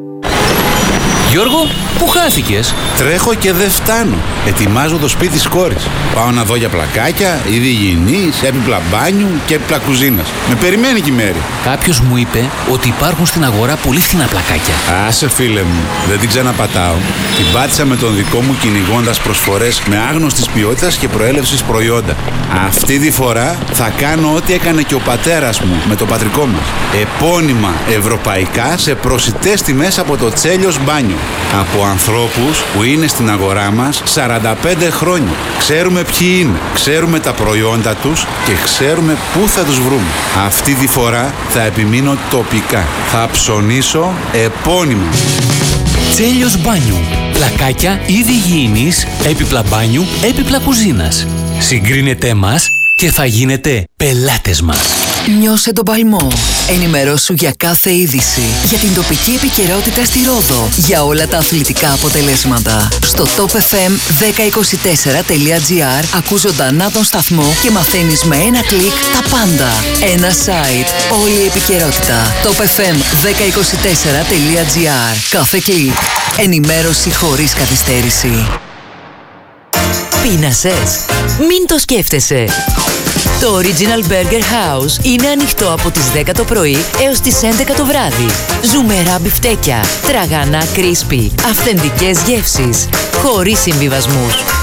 [SPEAKER 13] Γιώργο, πού χάθηκες?
[SPEAKER 14] Τρέχω και δεν φτάνω. Ετοιμάζω το σπίτι της κόρης. Πάω να δω για πλακάκια, είδη υγιεινής, έπιπλα μπάνιου και έπιπλα κουζίνας. Με περιμένει και η Μέρη.
[SPEAKER 13] Κάποιος μου είπε ότι υπάρχουν στην αγορά πολύ φθηνά πλακάκια.
[SPEAKER 14] Άσε φίλε μου, δεν την ξαναπατάω. Την πάτησα με τον δικό μου κυνηγώντας προσφορές με άγνωστης ποιότητας και προέλευσης προϊόντα. Αυτή τη φορά θα κάνω ό,τι έκανε και ο πατέρας μου με το πατρικό μας. Επώνυμα ευρωπαϊκά σε προσιτές τιμές από το Τσέλιος Μπάνιο. Από ανθρώπους που είναι στην αγορά μας σαράντα πέντε χρόνια. Ξέρουμε ποιοι είναι, ξέρουμε τα προϊόντα τους και ξέρουμε πού θα τους βρούμε. Αυτή τη φορά θα επιμείνω τοπικά. Θα ψωνίσω επώνυμα.
[SPEAKER 13] Τσέλιος Μπάνιου. Πλακάκια είδη υγιεινής, έπιπλα μπάνιου, έπιπλα κουζίνας. Συγκρίνετε μας και θα γίνετε πελάτες μας.
[SPEAKER 4] Νιώσε τον παλμό. Ενημερώσου για κάθε είδηση. Για την τοπική επικαιρότητα στη Ρόδο. Για όλα τα αθλητικά αποτελέσματα. Στο top f m δέκα είκοσι τέσσερα τελεία τζι αρ ακούς ζωντανά τον σταθμό και μαθαίνεις με ένα κλικ τα πάντα. Ένα site. Όλη η επικαιρότητα. top f m δέκα είκοσι τέσσερα τελεία τζι αρ. Κάθε κλικ. Ενημέρωση χωρίς καθυστέρηση. Πείνασες? Μην το σκέφτεσαι. Το Original Burger House είναι ανοιχτό από τις δέκα το πρωί έως τις έντεκα το βράδυ. Ζουμερά μπιφτέκια, τραγανά κρίσπι, αυθεντικές γεύσεις, χωρίς συμβιβασμούς.